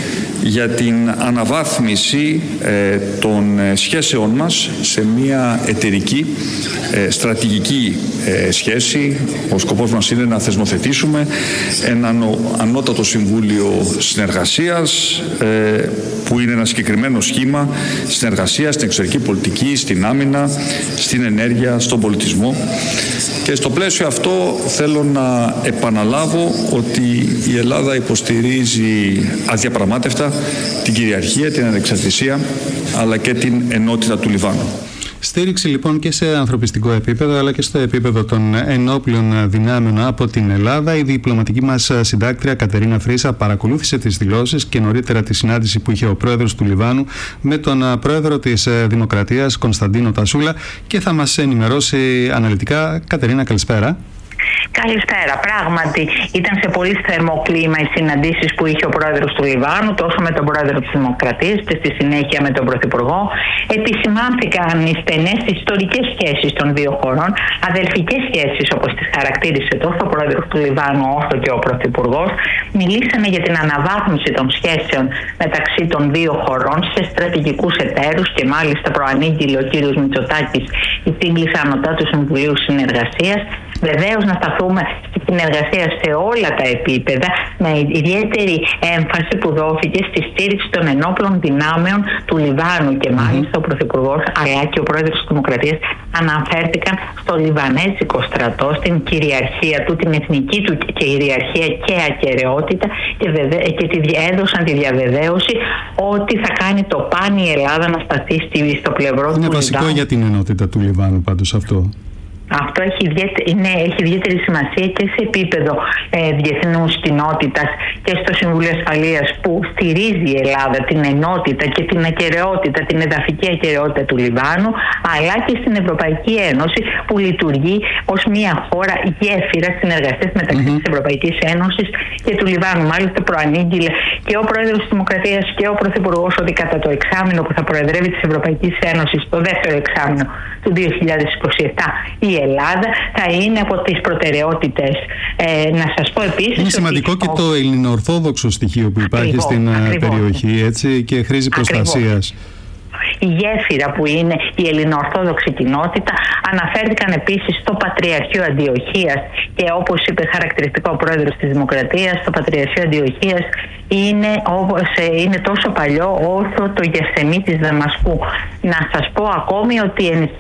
για την αναβάθμιση ε, των σχέσεών μας σε μια εταιρική ε, στρατηγική ε, σχέση. Ο σκοπός μας είναι να θεσμοθετήσουμε ένα ανώτατο συμβούλιο συνεργασίας ε, που είναι ένα συγκεκριμένο σχήμα συνεργασίας στην εξωτερική πολιτική, στην άμυνα, στην ενέργεια, στον πολιτισμό. Και στο πλαίσιο αυτό θέλω να επαναλάβω ότι η Ελλάδα υποστηρίζει αδιαπραγμάτευτα την κυριαρχία, την ανεξαρτησία αλλά και την ενότητα του Λιβάνου. Στήριξη λοιπόν και σε ανθρωπιστικό επίπεδο αλλά και στο επίπεδο των ενόπλων δυνάμεων από την Ελλάδα. Η διπλωματική μας συντάκτρια Κατερίνα Φρύσα παρακολούθησε τις δηλώσεις και νωρίτερα τη συνάντηση που είχε ο πρόεδρος του Λιβάνου με τον πρόεδρο της Δημοκρατίας Κωνσταντίνο Τασούλα και θα μας ενημερώσει αναλυτικά. Κατερίνα, καλησπέρα. Καλησπέρα. Πράγματι, ήταν σε πολύ θερμό κλίμα οι συναντήσεις που είχε ο πρόεδρος του Λιβάνου, τόσο με τον πρόεδρο της Δημοκρατίας και στη συνέχεια με τον πρωθυπουργό. Επισημάνθηκαν οι στενές ιστορικές σχέσεις των δύο χωρών, αδελφικές σχέσεις όπως τις χαρακτήρισε τόσο ο πρόεδρος του Λιβάνου όσο και ο πρωθυπουργός. Μιλήσανε για την αναβάθμιση των σχέσεων μεταξύ των δύο χωρών σε στρατηγικούς εταίρους και μάλιστα προανήγγειλε ο κύριος Μητσοτάκης η σύγκληση Ανωτάτου Συμβουλίου Συνεργασίας. Βεβαίως να σταθούμε στη συνεργασία σε όλα τα επίπεδα με ιδιαίτερη έμφαση που δόθηκε στη στήριξη των ενόπλων δυνάμεων του Λιβάνου και μάλιστα mm-hmm. ο Πρωθυπουργός αλλά και ο Πρόεδρος της Δημοκρατίας αναφέρθηκαν στο Λιβανέζικο στρατό, στην κυριαρχία του, την εθνική του κυριαρχία και ακεραιότητα και, βεβαι... και τη... έδωσαν τη διαβεβαίωση ότι θα κάνει το παν η Ελλάδα να σταθεί στο πλευρό του Λιβάνου. Είναι βασικό για την ενότητα του Λιβάνου πάντως αυτό. Αυτό έχει ιδιαίτερη, ναι, έχει ιδιαίτερη σημασία και σε επίπεδο ε, διεθνούς κοινότητας και στο Συμβούλιο Ασφαλείας που στηρίζει η Ελλάδα την ενότητα και την ακεραιότητα, την εδαφική ακεραιότητα του Λιβάνου, αλλά και στην Ευρωπαϊκή Ένωση που λειτουργεί ως μια χώρα γέφυρα συνεργασίας μεταξύ mm-hmm. της Ευρωπαϊκής Ένωσης και του Λιβάνου. Μάλιστα προανήγγειλε και ο Πρόεδρος της Δημοκρατίας και ο Πρωθυπουργός ότι κατά το εξάμηνο που θα προεδρεύει της Ευρωπαϊκής Ένωσης, το δεύτερο εξάμηνο του δύο χιλιάδες είκοσι επτά, η Ελλάδα θα είναι από τις προτεραιότητες. Ε, να σας πω επίσης... Είναι σημαντικό ότι... και το ελληνοορθόδοξο στοιχείο που υπάρχει ακριβώς, στην ακριβώς. περιοχή έτσι, και χρήζει προστασίας. Η γέφυρα που είναι η ελληνοορθόδοξη κοινότητα. Αναφέρθηκαν επίσης στο Πατριαρχείο Αντιοχίας και όπως είπε χαρακτηριστικό ο πρόεδρος της Δημοκρατίας, το Πατριαρχείο Αντιοχίας είναι, είναι τόσο παλιό όσο το Γεσεμί της Δαμασκού. Να σας πω ακόμη ότι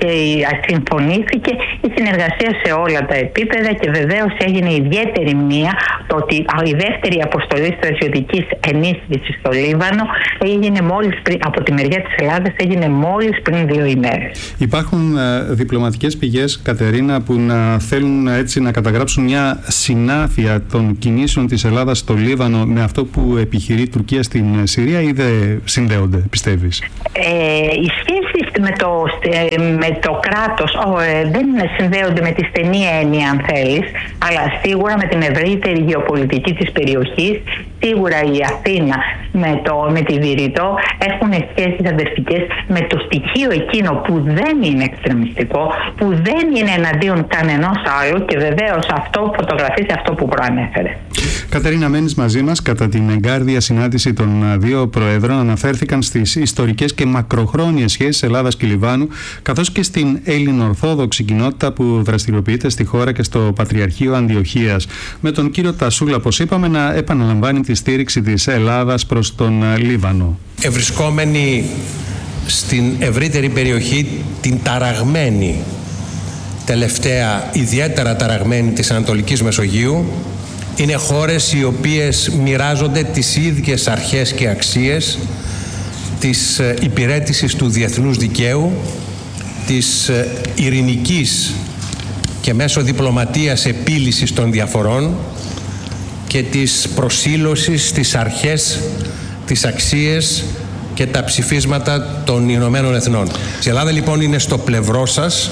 συμφωνήθηκε η συνεργασία σε όλα τα επίπεδα και βεβαίως έγινε ιδιαίτερη μνήα το ότι η δεύτερη αποστολή στρατιωτικής ενίσχυσης στο Λίβανο έγινε μόλις πριν, από τη μεριά της Ελλάδας έγινε μόλις πριν δύο ημέρες. Υπάρχουν ε, διπλωματικές πηγές, Κατερίνα, που να θέλουν έτσι να καταγράψουν μια συνάφεια των κινήσεων της Ελλάδας στο Λίβανο με αυτό που επιχειρεί η Τουρκία στην Συρία ή δεν συνδέονται, πιστεύεις? Ε, οι σχέσεις με το, με το κράτος ο, ε, δεν συνδέονται με τη στενή έννοια αν θέλεις, αλλά σίγουρα με την ευρύτερη γεωπολιτική της περιοχής. Σίγουρα η Αθήνα με, το, με τη Βηρητό έχουν σχέσεις αδερφικές με το στοιχείο εκείνο που δεν είναι εξτρεμιστικό, που δεν είναι εναντίον κανενός άλλου και βεβαίως αυτό φωτογραφίζει αυτό που προανέφερε. Κατερίνα, μένεις μαζί μας. Κατά την εγκάρδια συνάντηση των δύο προέδρων αναφέρθηκαν στις ιστορικές και μακροχρόνιες σχέσεις Ελλάδας και Λιβάνου, καθώς και στην ελληνοορθόδοξη κοινότητα που δραστηριοποιείται στη χώρα και στο Πατριαρχείο Αντιοχίας. Με τον κύριο Τασούλα, όπως είπαμε, να επαναλαμβάνει τη στήριξη της Ελλάδας προς τον Λίβανο. Ευρισκόμενοι στην ευρύτερη περιοχή, την ταραγμένη, τελευταία ιδιαίτερα ταραγμένη της Ανατολικής Μεσογείου, είναι χώρες οι οποίες μοιράζονται τις ίδιες αρχές και αξίες της υπηρέτησης του διεθνούς δικαίου, της ειρηνικής και μέσω διπλωματίας επίλυσης των διαφορών και της προσήλωσης στις αρχές, τις αξίες και τα ψηφίσματα των Ηνωμένων Εθνών. Η Ελλάδα λοιπόν είναι στο πλευρό σας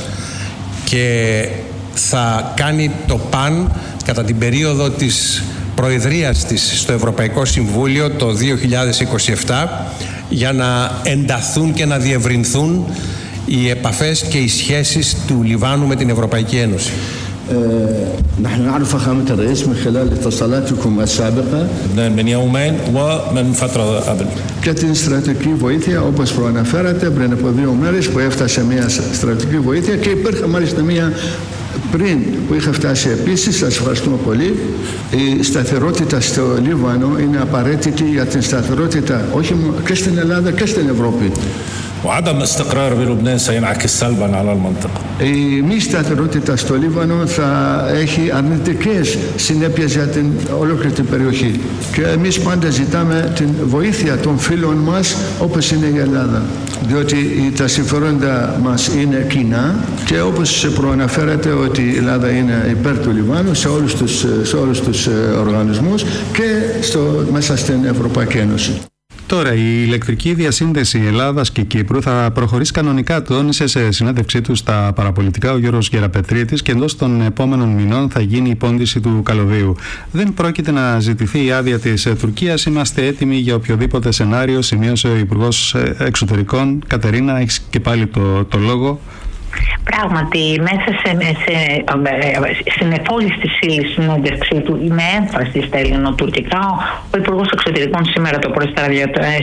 και θα κάνει το παν κατά την περίοδο της προεδρίας της στο Ευρωπαϊκό Συμβούλιο το δύο χιλιάδες είκοσι επτά για να ενταθούν και να διευρυνθούν οι επαφές και οι σχέσεις του Λιβάνου με την Ευρωπαϊκή Ένωση. نحن نعرف فخامة الرئيس من خلال اتصالاتكم السابقة. من يومين ومن فترة قبل. Και την στρατιωτική βοήθεια, όπως προαναφέρατε, πριν από δύο μέρες που έφτασε μια στρατιωτική βοήθεια και υπήρχε μάλιστα μια πριν που είχα φτάσει επίσης. Σας ευχαριστούμε πολύ. Η σταθερότητα στο Λίβανο είναι απαραίτητη για την σταθερότητα όχι μόνο και στην Ελλάδα και στην Ευρώπη. وعدم استقرار بلبنان سينعكس سلبا على المنطقة. Η μη σταθερότητα στο Λίβανο θα έχει αρνητικές συνέπειες για την ολόκληρη την περιοχή. Και εμείς πάντα ζητάμε την βοήθεια των φίλων μας όπως είναι η Ελλάδα. Διότι τα συμφέροντα μας είναι κοινά και όπως προαναφέρατε ότι η Ελλάδα είναι υπέρ του Λιβάνου σε όλους τους, σε όλους τους οργανισμούς και στο, μέσα στην Ευρωπαϊκή Ένωση. Τώρα, η ηλεκτρική διασύνδεση Ελλάδας και Κύπρου θα προχωρήσει κανονικά, τόνισε σε συνέντευξή του στα παραπολιτικά ο Γιώργος Γεραπετρίτης, και εντός των επόμενων μηνών θα γίνει η πόντιση του καλωδίου. Δεν πρόκειται να ζητηθεί η άδεια της Τουρκίας. Είμαστε έτοιμοι για οποιοδήποτε σενάριο, σημείωσε ο Υπουργός Εξωτερικών. Κατερίνα, έχεις και πάλι το, το λόγο. Πράγματι, μέσα σε, σε, συνεφόλη στη συνέντευξή του, με έμφαση στα ελληνοτουρκικά, ο Υπουργός Εξωτερικών σήμερα το πρωί στα,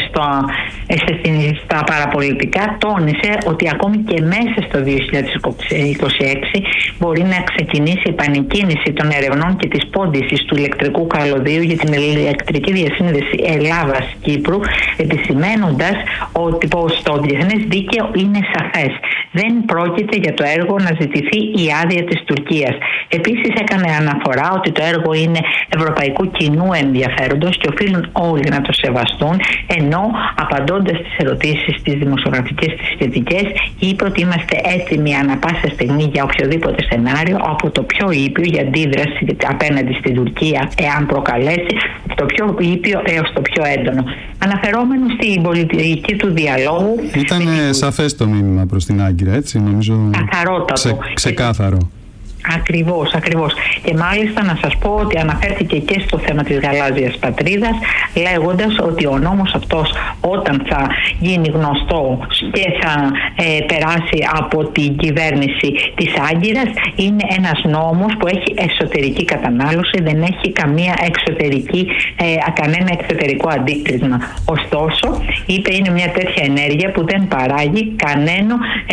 στα παραπολιτικά τόνισε ότι ακόμη και μέσα στο δύο χιλιάδες είκοσι έξι μπορεί να ξεκινήσει η επανεκκίνηση των ερευνών και της πόντισης του ηλεκτρικού καλωδίου για την ηλεκτρική διασύνδεση Ελλάδας-Κύπρου, επισημαίνοντας ότι πως το διεθνές δίκαιο είναι σαφές. Δεν πρόκειται για το έργο να ζητηθεί η άδεια της Τουρκίας. Επίσης έκανε αναφορά ότι το έργο είναι ευρωπαϊκού κοινού ενδιαφέροντος και οφείλουν όλοι να το σεβαστούν, ενώ απαντώντας στις ερωτήσεις τις δημοσιογραφικές τις σχετικές είπε ότι είμαστε έτοιμοι ανά πάσα στιγμή για οποιοδήποτε σενάριο, από το πιο ήπιο για αντίδραση απέναντι στην Τουρκία εάν προκαλέσει, το πιο ήπιο έως το πιο έντονο. Αναφερόμενο στην πολιτική του διαλόγου. Ήταν με... σαφές το μήνυμα προς την Άγκυρα, έτσι, νομίζω. Καθαρότατο. Ξε, ξεκάθαρο. Ακριβώς, ακριβώς. Και μάλιστα να σας πω ότι αναφέρθηκε και στο θέμα της γαλάζιας πατρίδας, λέγοντας ότι ο νόμος αυτός όταν θα γίνει γνωστό και θα ε, περάσει από την κυβέρνηση της Άγκυρας, είναι ένας νόμος που έχει εσωτερική κατανάλωση, δεν έχει καμία εξωτερική, ε, κανένα εξωτερικό αντίκρισμα. Ωστόσο, είπε, είναι μια τέτοια ενέργεια που δεν παράγει κανένα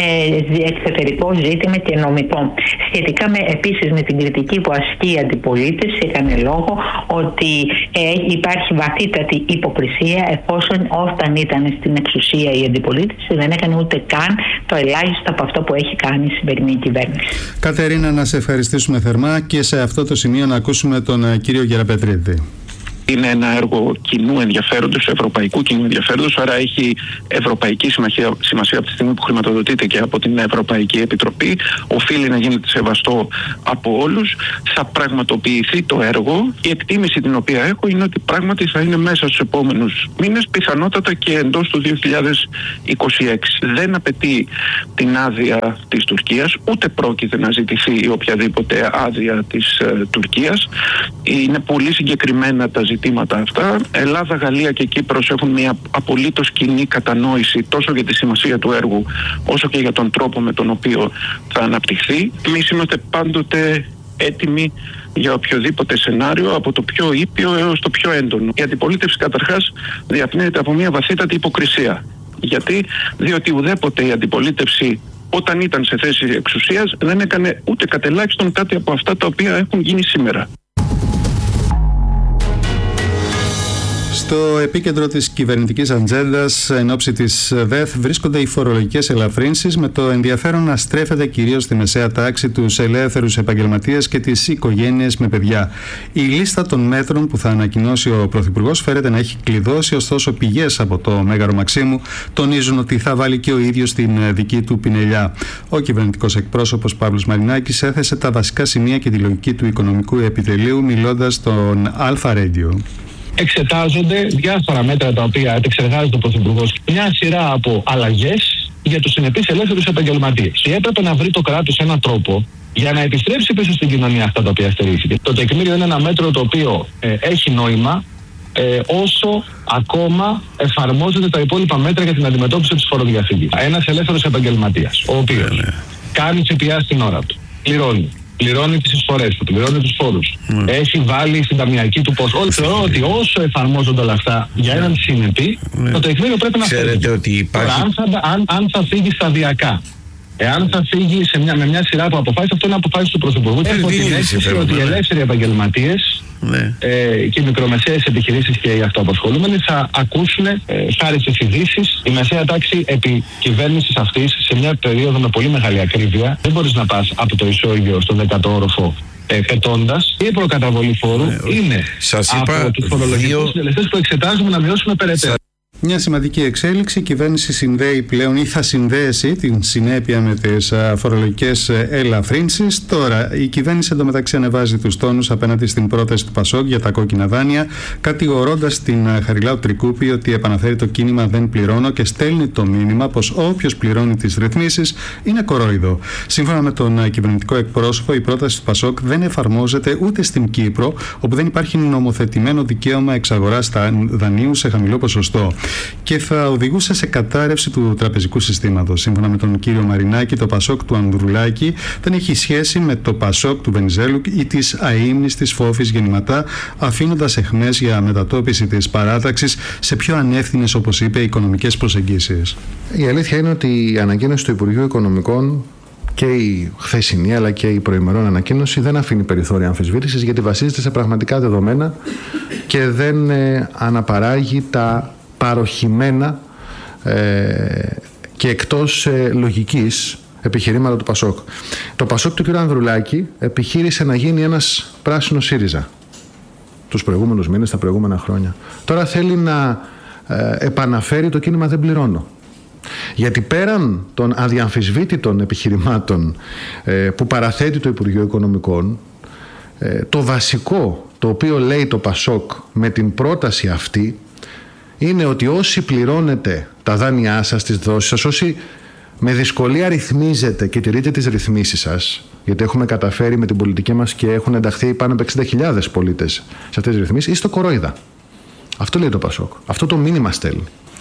ε, εξωτερικό ζήτημα και νομικό. Σχετικά με επίσης με την κριτική που ασκεί η αντιπολίτευση, έκανε λόγο ότι ε, υπάρχει βαθύτατη υποκρισία, εφόσον όταν ήταν στην εξουσία η αντιπολίτευση δεν έκανε ούτε καν το ελάχιστο από αυτό που έχει κάνει η σημερινή κυβέρνηση. Κατερίνα, να σε ευχαριστήσουμε θερμά και σε αυτό το σημείο να ακούσουμε τον uh, κύριο Γεραπετρίτη. Είναι ένα έργο κοινού ενδιαφέροντος, ευρωπαϊκού κοινού ενδιαφέροντος, άρα έχει ευρωπαϊκή σημασία, σημασία από τη στιγμή που χρηματοδοτείται και από την Ευρωπαϊκή Επιτροπή. Οφείλει να γίνεται σεβαστό από όλους. Θα πραγματοποιηθεί το έργο. Η εκτίμηση την οποία έχω είναι ότι πράγματι θα είναι μέσα στους επόμενους μήνες, πιθανότατα και εντός του δύο χιλιάδες είκοσι έξι. Δεν απαιτεί την άδεια της Τουρκίας, ούτε πρόκειται να ζητηθεί οποιαδήποτε άδεια της ε, Τουρκίας. Είναι πολύ συγκεκριμένα τα ζητήματα. ζητήματα αυτά. Ελλάδα, Γαλλία και Κύπρος έχουν μια απολύτως κοινή κατανόηση τόσο για τη σημασία του έργου όσο και για τον τρόπο με τον οποίο θα αναπτυχθεί. Εμείς είμαστε πάντοτε έτοιμοι για οποιοδήποτε σενάριο, από το πιο ήπιο έως το πιο έντονο. Η αντιπολίτευση καταρχάς διαπνέεται από μια βαθύτατη υποκρισία. Γιατί? Διότι ουδέποτε η αντιπολίτευση όταν ήταν σε θέση εξουσίας δεν έκανε ούτε κατελάχιστον κάτι από αυτά τα οποία έχουν γίνει σήμερα. Στο επίκεντρο της κυβερνητικής ατζέντας εν ώψη της ΔΕΘ βρίσκονται οι φορολογικές ελαφρύνσεις, με το ενδιαφέρον να στρέφεται κυρίως στη μεσαία τάξη, τους ελεύθερους επαγγελματίες και τις οικογένειες με παιδιά. Η λίστα των μέτρων που θα ανακοινώσει ο Πρωθυπουργός φέρεται να έχει κλειδώσει, ωστόσο πηγές από το Μέγαρο Μαξίμου τονίζουν ότι θα βάλει και ο ίδιος την δική του πινελιά. Ο κυβερνητικός εκπρόσωπος Παύλος Μαρινάκης έθεσε τα βασικά σημεία και τη λογική του οικονομικού επιτελείου μιλώντας στον Αλφα Radio. Εξετάζονται διάφορα μέτρα τα οποία επεξεργάζεται ο Πρωθυπουργός. Μια σειρά από αλλαγές για τους συνεπείς ελεύθερους επαγγελματίες. Και έπρεπε να βρει το κράτος έναν τρόπο για να επιστρέψει πίσω στην κοινωνία αυτά τα οποία στερήθηκε. Το τεκμήριο είναι ένα μέτρο το οποίο ε, έχει νόημα ε, όσο ακόμα εφαρμόζονται τα υπόλοιπα μέτρα για την αντιμετώπιση της φοροδιαφυγής. Ένας ελεύθερος επαγγελματίας, ο οποίος κάνει ΦΠΑ στην ώρα του, πληρώνει πληρώνει τις εισφορές του, πληρώνει τους φόρους, mm. έχει βάλει στην ταμιακή του πόσο. Όλοι θεωρώ ότι όσο εφαρμόζονται όλα αυτά για έναν συνεπή, mm. το τεκμήριο πρέπει να φύγει. Ότι υπάρχει... Τώρα, αν θα, αν, αν θα φύγει σταδιακά, εάν θα φύγει σε μια, με μια σειρά από αποφάσεις, αυτό είναι αποφάσεις του Πρωθυπουργού. Έχω την αίσθηση ότι οι ελεύθεροι επαγγελματίες ναι. ε, και οι μικρομεσαίες επιχειρήσεις και οι αυτοαπασχολούμενοι θα ακούσουν, ε, χάρη στις ειδήσεις, η μεσαία τάξη επί κυβέρνησης αυτής σε μια περίοδο με πολύ μεγάλη ακρίβεια. Δεν μπορείς να πας από το ισόγειο στον δέκατο όροφο ε, πετώντας. Η προκαταβολή φόρου ναι, είναι σας είπα, από τους φορολογικούς δύο... συντελεστές που εξετάζουμε να μειώσουμε περαιτέρω. Μια σημαντική εξέλιξη, η κυβέρνηση συνδέει πλέον ή θα συνδέσει την συνέπεια με τις φορολογικές ελαφρύνσεις. Τώρα η κυβέρνηση εντωμεταξύ ανεβάζει τους τόνους απέναντι στην πρόταση του Πασόκ για τα κόκκινα δάνεια, κατηγορώντας την Χαριλάου Τρικούπη ότι επαναφέρει το κίνημα «Δεν πληρώνω» και στέλνει το μήνυμα πως όποιος πληρώνει τις ρυθμίσεις είναι κορόιδο. Σύμφωνα με τον κυβερνητικό εκπρόσωπο, η πρόταση του Πασόκ δεν εφαρμόζεται ούτε στην Κύπρο, όπου δεν υπάρχει νομοθετημένο δικαίωμα εξαγοράς δανείου σε χαμηλό ποσοστό, και θα οδηγούσε σε κατάρρευση του τραπεζικού συστήματος. Σύμφωνα με τον κύριο Μαρινάκη, το Πασόκ του Ανδρουλάκη δεν έχει σχέση με το Πασόκ του Βενιζέλου ή της αείμνης της Φόφης γεννηματά, αφήνοντας αιχμές για μετατόπιση της παράταξης σε πιο ανεύθυνες, όπως είπε, οικονομικές προσεγγίσεις. Η αλήθεια είναι ότι η ανακοίνωση του Υπουργείου Οικονομικών και η χθεσινή αλλά και η προημερών ανακοίνωση δεν αφήνει περιθώρια αμφισβήτησης, γιατί βασίζεται σε πραγματικά δεδομένα και δεν ε, αναπαράγει τα παροχημένα ε, και εκτός ε, λογικής επιχειρήματα του Πασόκ. Το Πασόκ του κ. Ανδρουλάκη επιχείρησε να γίνει ένας πράσινος ΣΥΡΙΖΑ τους προηγούμενους μήνες, τα προηγούμενα χρόνια. Τώρα θέλει να ε, επαναφέρει το κίνημα «Δεν πληρώνω». Γιατί πέραν των αδιαμφισβήτητων επιχειρημάτων ε, που παραθέτει το Υπουργείο Οικονομικών, ε, το βασικό το οποίο λέει το Πασόκ με την πρόταση αυτή είναι ότι όσοι πληρώνετε τα δάνειά σας, τις δόσεις σας, όσοι με δυσκολία ρυθμίζετε και τηρείτε τις ρυθμίσεις σας, γιατί έχουμε καταφέρει με την πολιτική μας και έχουν ενταχθεί πάνω από εξήντα χιλιάδες πολίτες σε αυτές τις ρυθμίσεις, είστε κορόιδα. Αυτό λέει το Πασόκ. Αυτό το μήνυμα στέλνει.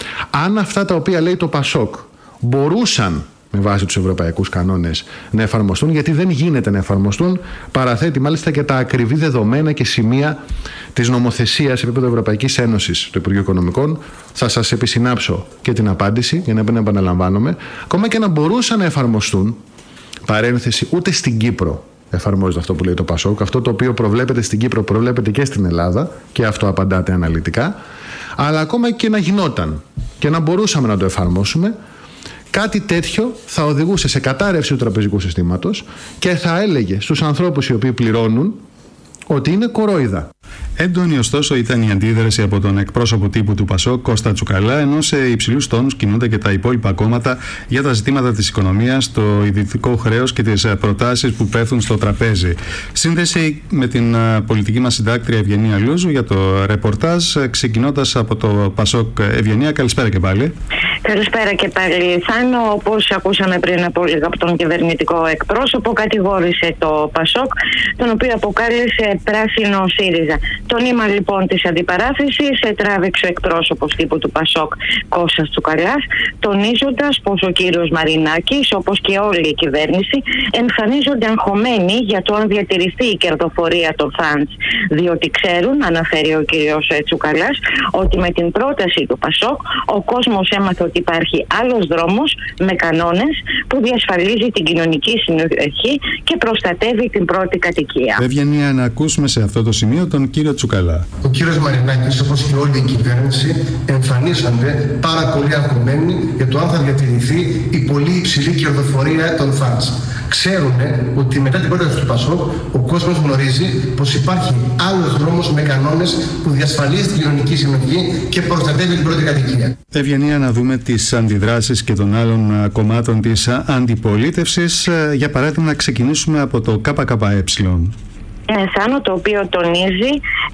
Αν αυτά τα οποία λέει το Πασόκ μπορούσαν με βάση τους ευρωπαϊκούς κανόνες να εφαρμοστούν, γιατί δεν γίνεται να εφαρμοστούν, παραθέτει μάλιστα και τα ακριβή δεδομένα και σημεία της νομοθεσίας σε επίπεδο Ευρωπαϊκής Ένωσης του Υπουργείου Οικονομικών. Θα σας επισυνάψω και την απάντηση για να μην επαναλαμβάνομαι. Ακόμα και να μπορούσαν να εφαρμοστούν, παρένθεση, ούτε στην Κύπρο εφαρμόζεται αυτό που λέει το Πασόκ. Αυτό το οποίο προβλέπεται στην Κύπρο προβλέπεται και στην Ελλάδα, και αυτό απαντάτε αναλυτικά. Αλλά ακόμα και να γινόταν και να μπορούσαμε να το εφαρμόσουμε, κάτι τέτοιο θα οδηγούσε σε κατάρρευση του τραπεζικού συστήματος και θα έλεγε στους ανθρώπους οι οποίοι πληρώνουν ότι είναι κορόιδα. Έντονη ωστόσο ήταν η αντίδραση από τον εκπρόσωπο τύπου του Πασόκ, Κώστα Τσουκαλά, ενώ σε υψηλούς τόνους κινούνται και τα υπόλοιπα κόμματα για τα ζητήματα της οικονομίας, το ιδιωτικό χρέος και τις προτάσεις που πέφτουν στο τραπέζι. Σύνδεση με την πολιτική μας συντάκτρια Ευγενία Λούζου για το ρεπορτάζ, ξεκινώντας από το Πασόκ. Ευγενία, καλησπέρα και πάλι. Καλησπέρα και πάλι. Θάνο, όπως ακούσαμε πριν από λίγο από τον κυβερνητικό εκπρόσωπο, κατηγόρησε το Πασόκ, τον οποίο αποκάλεσε πράσινο ΣΥΡΙΖΑ. Το νήμα λοιπόν της αντιπαράθεσης τράβηξε ο εκπρόσωπος τύπου του Πασόκ, Κώστας Τσουκαλάς, τονίζοντας πως ο κύριος Μαρινάκης, όπως και όλη η κυβέρνηση, εμφανίζονται αγχωμένοι για το αν διατηρηθεί η κερδοφορία των φαντς. Διότι ξέρουν, αναφέρει ο κύριος Τσουκαλάς, ότι με την πρόταση του Πασόκ ο κόσμος έμαθε ότι υπάρχει άλλος δρόμος με κανόνες που διασφαλίζει την κοινωνική συνοχή και προστατεύει την πρώτη κατοικία. Ευγενία, να ακούσουμε σε αυτό το σημείο τον κύριο Τσουκαλά. Ο κύριος Μαρινάκης, όπως και όλη η κυβέρνηση, εμφανίζονται πάρα πολύ αγχωμένοι για το αν θα διατηρηθεί η πολύ υψηλή κερδοφορία των φαντς. Ξέρουν ότι μετά την πρόταση του Πασόκ ο κόσμος γνωρίζει πως υπάρχει άλλος δρόμος με κανόνες που διασφαλίζει την κοινωνική συνοχή και προστατεύει την πρώτη κατοικία. Ευγενία, να δούμε τις αντιδράσεις και των άλλων κομμάτων της αντιπολίτευσης. Για παράδειγμα, να ξεκινήσουμε από το ΚΚΕ. Θάνο, το οποίο τονίζει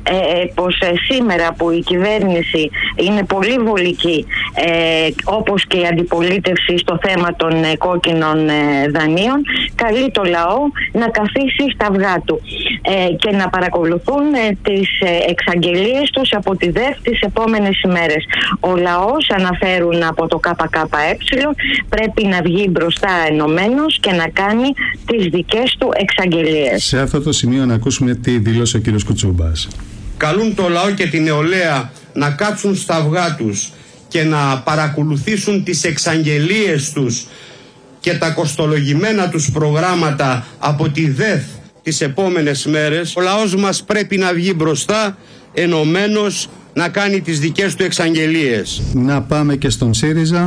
ε, πως ε, σήμερα που η κυβέρνηση είναι πολύ βολική, ε, όπως και η αντιπολίτευση στο θέμα των ε, κόκκινων ε, δανείων, καλεί το λαό να καθίσει στα αυγά του ε, και να παρακολουθούν ε, τις ε, εξαγγελίες τους από τη ΔΕΦ τις επόμενες ημέρες. Ο λαός, αναφέρουν από το ΚΚΕ, πρέπει να βγει μπροστά ενωμένος και να κάνει τις δικές του εξαγγελίες. Σε αυτό το σημείο να ακούσουμε τι δήλωσε ο κύριος Κουτσούμπας. Καλούν το λαό και την νεολαία να κάτσουν στα αυγά τους και να παρακολουθήσουν τις εξαγγελίες τους και τα κοστολογημένα τους προγράμματα από τη ΔΕΘ τις επόμενες μέρες. Ο λαός μας πρέπει να βγει μπροστά ενωμένος, να κάνει τις δικές του εξαγγελίες. Να πάμε και στον ΣΥΡΙΖΑ,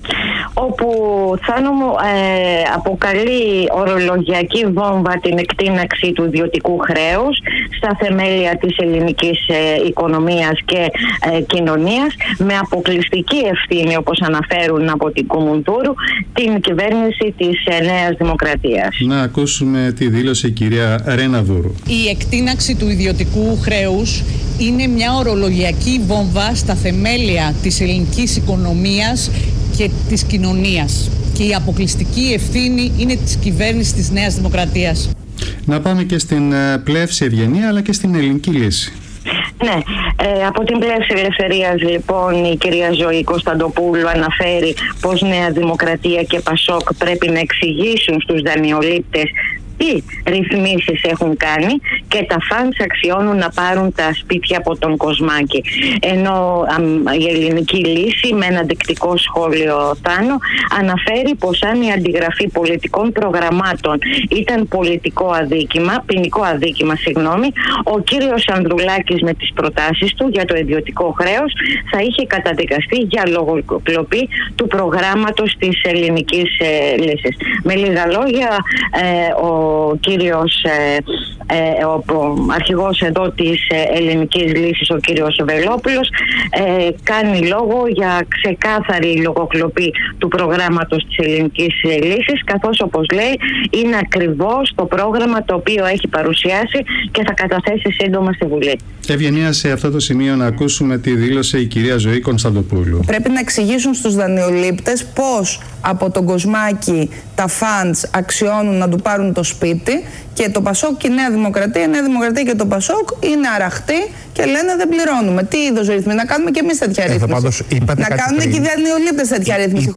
όπου Θάνο μου ε, αποκαλεί ορολογιακή βόμβα την εκτείναξη του ιδιωτικού χρέους στα θεμέλια της ελληνικής ε, οικονομίας και ε, κοινωνίας, με αποκλειστική ευθύνη, όπως αναφέρουν από την Κουμουντούρου, την κυβέρνηση της ε, Νέας Δημοκρατίας. Να ακούσουμε τη δήλωση η κυρία Ρέναδούρου. Η εκτείναξη του ιδιωτικού χρέους είναι μια ορολογιακή βόμβα στα θεμέλια της ελληνικής οικονομίας και της κοινωνίας, και η αποκλειστική ευθύνη είναι της κυβέρνησης της Νέας Δημοκρατίας. Να πάμε και στην Πλεύση Ευγενία, αλλά και στην Ελληνική Λύση. Ναι, ε, από την Πλεύση Ελευθερίας λοιπόν η κυρία Ζωή Κωνσταντοπούλου αναφέρει πως Νέα Δημοκρατία και Πασόκ πρέπει να εξηγήσουν στους δανειολήπτες τι ρυθμίσεις έχουν κάνει και τα φαντς αξιώνουν να πάρουν τα σπίτια από τον Κοσμάκη. Ενώ α, η Ελληνική Λύση, με ένα δεκτικό σχόλιο Θάνο, αναφέρει πως αν η αντιγραφή πολιτικών προγραμμάτων ήταν πολιτικό αδίκημα, ποινικό αδίκημα, συγγνώμη, ο κύριος Ανδρουλάκης με τις προτάσεις του για το ιδιωτικό χρέος θα είχε καταδικαστεί για λογοκλοπή του προγράμματος της Ελληνικής ε, Λύσης. Με λίγα λόγια, ε, ο ο κύριος ε, ε, ο, ο αρχηγός εδώ της ε, Ελληνικής Λύσης, ο κύριος Βελόπουλος, ε, κάνει λόγο για ξεκάθαρη λογοκλοπή του προγράμματος της Ελληνικής Λύσης, καθώς, όπως λέει, είναι ακριβώς το πρόγραμμα το οποίο έχει παρουσιάσει και θα καταθέσει σύντομα στη Βουλή. Ευγενία, σε αυτό το σημείο να ακούσουμε τη δήλωση η κυρία Ζωή Κωνσταντοπούλου. Πρέπει να εξηγήσουν στους δανειολήπτες πώς από τον Κοσμάκη τα φαντς αξιώνουν να του πάρουν το σπίτι, και το Πασόκ και η Νέα Δημοκρατία, η Νέα Δημοκρατία και το Πασόκ είναι αραχτοί και λένε δεν πληρώνουμε. Τι είδος ρύθμιση, να κάνουμε και εμείς τέτοια ρύθμιση. Πάντως, να κάνουν και οι δανειολήπτες τέτοια ρύθμιση.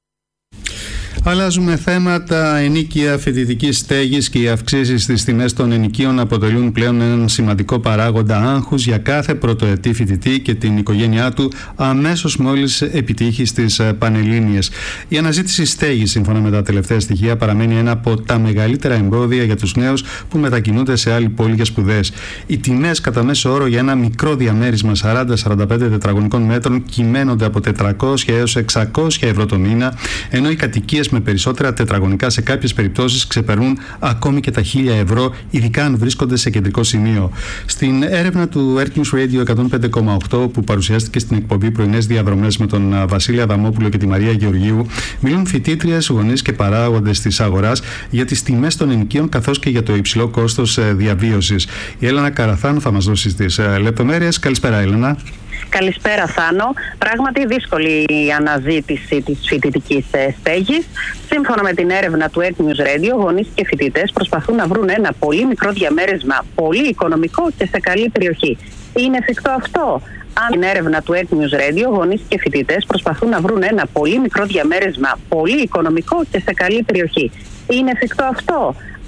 Αλλάζουμε θέματα. Ενοίκια φοιτητικής στέγης και οι αυξήσεις στις τιμές των ενοικίων αποτελούν πλέον έναν σημαντικό παράγοντα άγχους για κάθε πρωτοετή φοιτητή και την οικογένειά του αμέσως μόλις επιτύχει στις Πανελλήνιες. Η αναζήτηση στέγης, σύμφωνα με τα τελευταία στοιχεία, παραμένει ένα από τα μεγαλύτερα εμπόδια για τους νέους που μετακινούνται σε άλλη πόλη για σπουδές. Οι τιμές κατά μέσο όρο για ένα μικρό διαμέρισμα σαράντα με σαράντα πέντε τετραγωνικών μέτρων κυμαίνονται από τετρακόσια έως εξακόσια ευρώ το μήνα, ενώ οι κατοικίες με περισσότερα τετραγωνικά σε κάποιες περιπτώσεις ξεπερνούν ακόμη και τα χίλια ευρώ, ειδικά αν βρίσκονται σε κεντρικό σημείο. Στην έρευνα του Earth News Radio εκατόν πέντε κόμμα οκτώ, που παρουσιάστηκε στην εκπομπή Πρωινές Διαδρομές με τον Βασίλη Αδαμόπουλο και τη Μαρία Γεωργίου, μιλούν φοιτήτριες, γονείς και παράγοντες της αγοράς για τις τιμές των ενοικίων καθώς και για το υψηλό κόστος διαβίωσης. Η Έλενα Καραθάνου θα μας δώσει τις λεπτομέρειες. Καλησπέρα, Έλενα. Καλησπέρα, Θάνο. Πράγματι δύσκολη η αναζήτηση της φοιτητικής στέγης. Σύμφωνα με την έρευνα του Earth News Radio, γονείς και φοιτητές προσπαθούν να βρουν ένα πολύ μικρό διαμέρισμα, πολύ οικονομικό και σε καλή περιοχή. Είναι εφικτό αυτό? Αν την έρευνα του Earth News Radio, γονείς και φοιτητές προσπαθούν να βρουν ένα πολύ μικρό διαμέρισμα, πολύ οικονομικό και σε καλή περιοχή. Είναι εφικτό αυτό?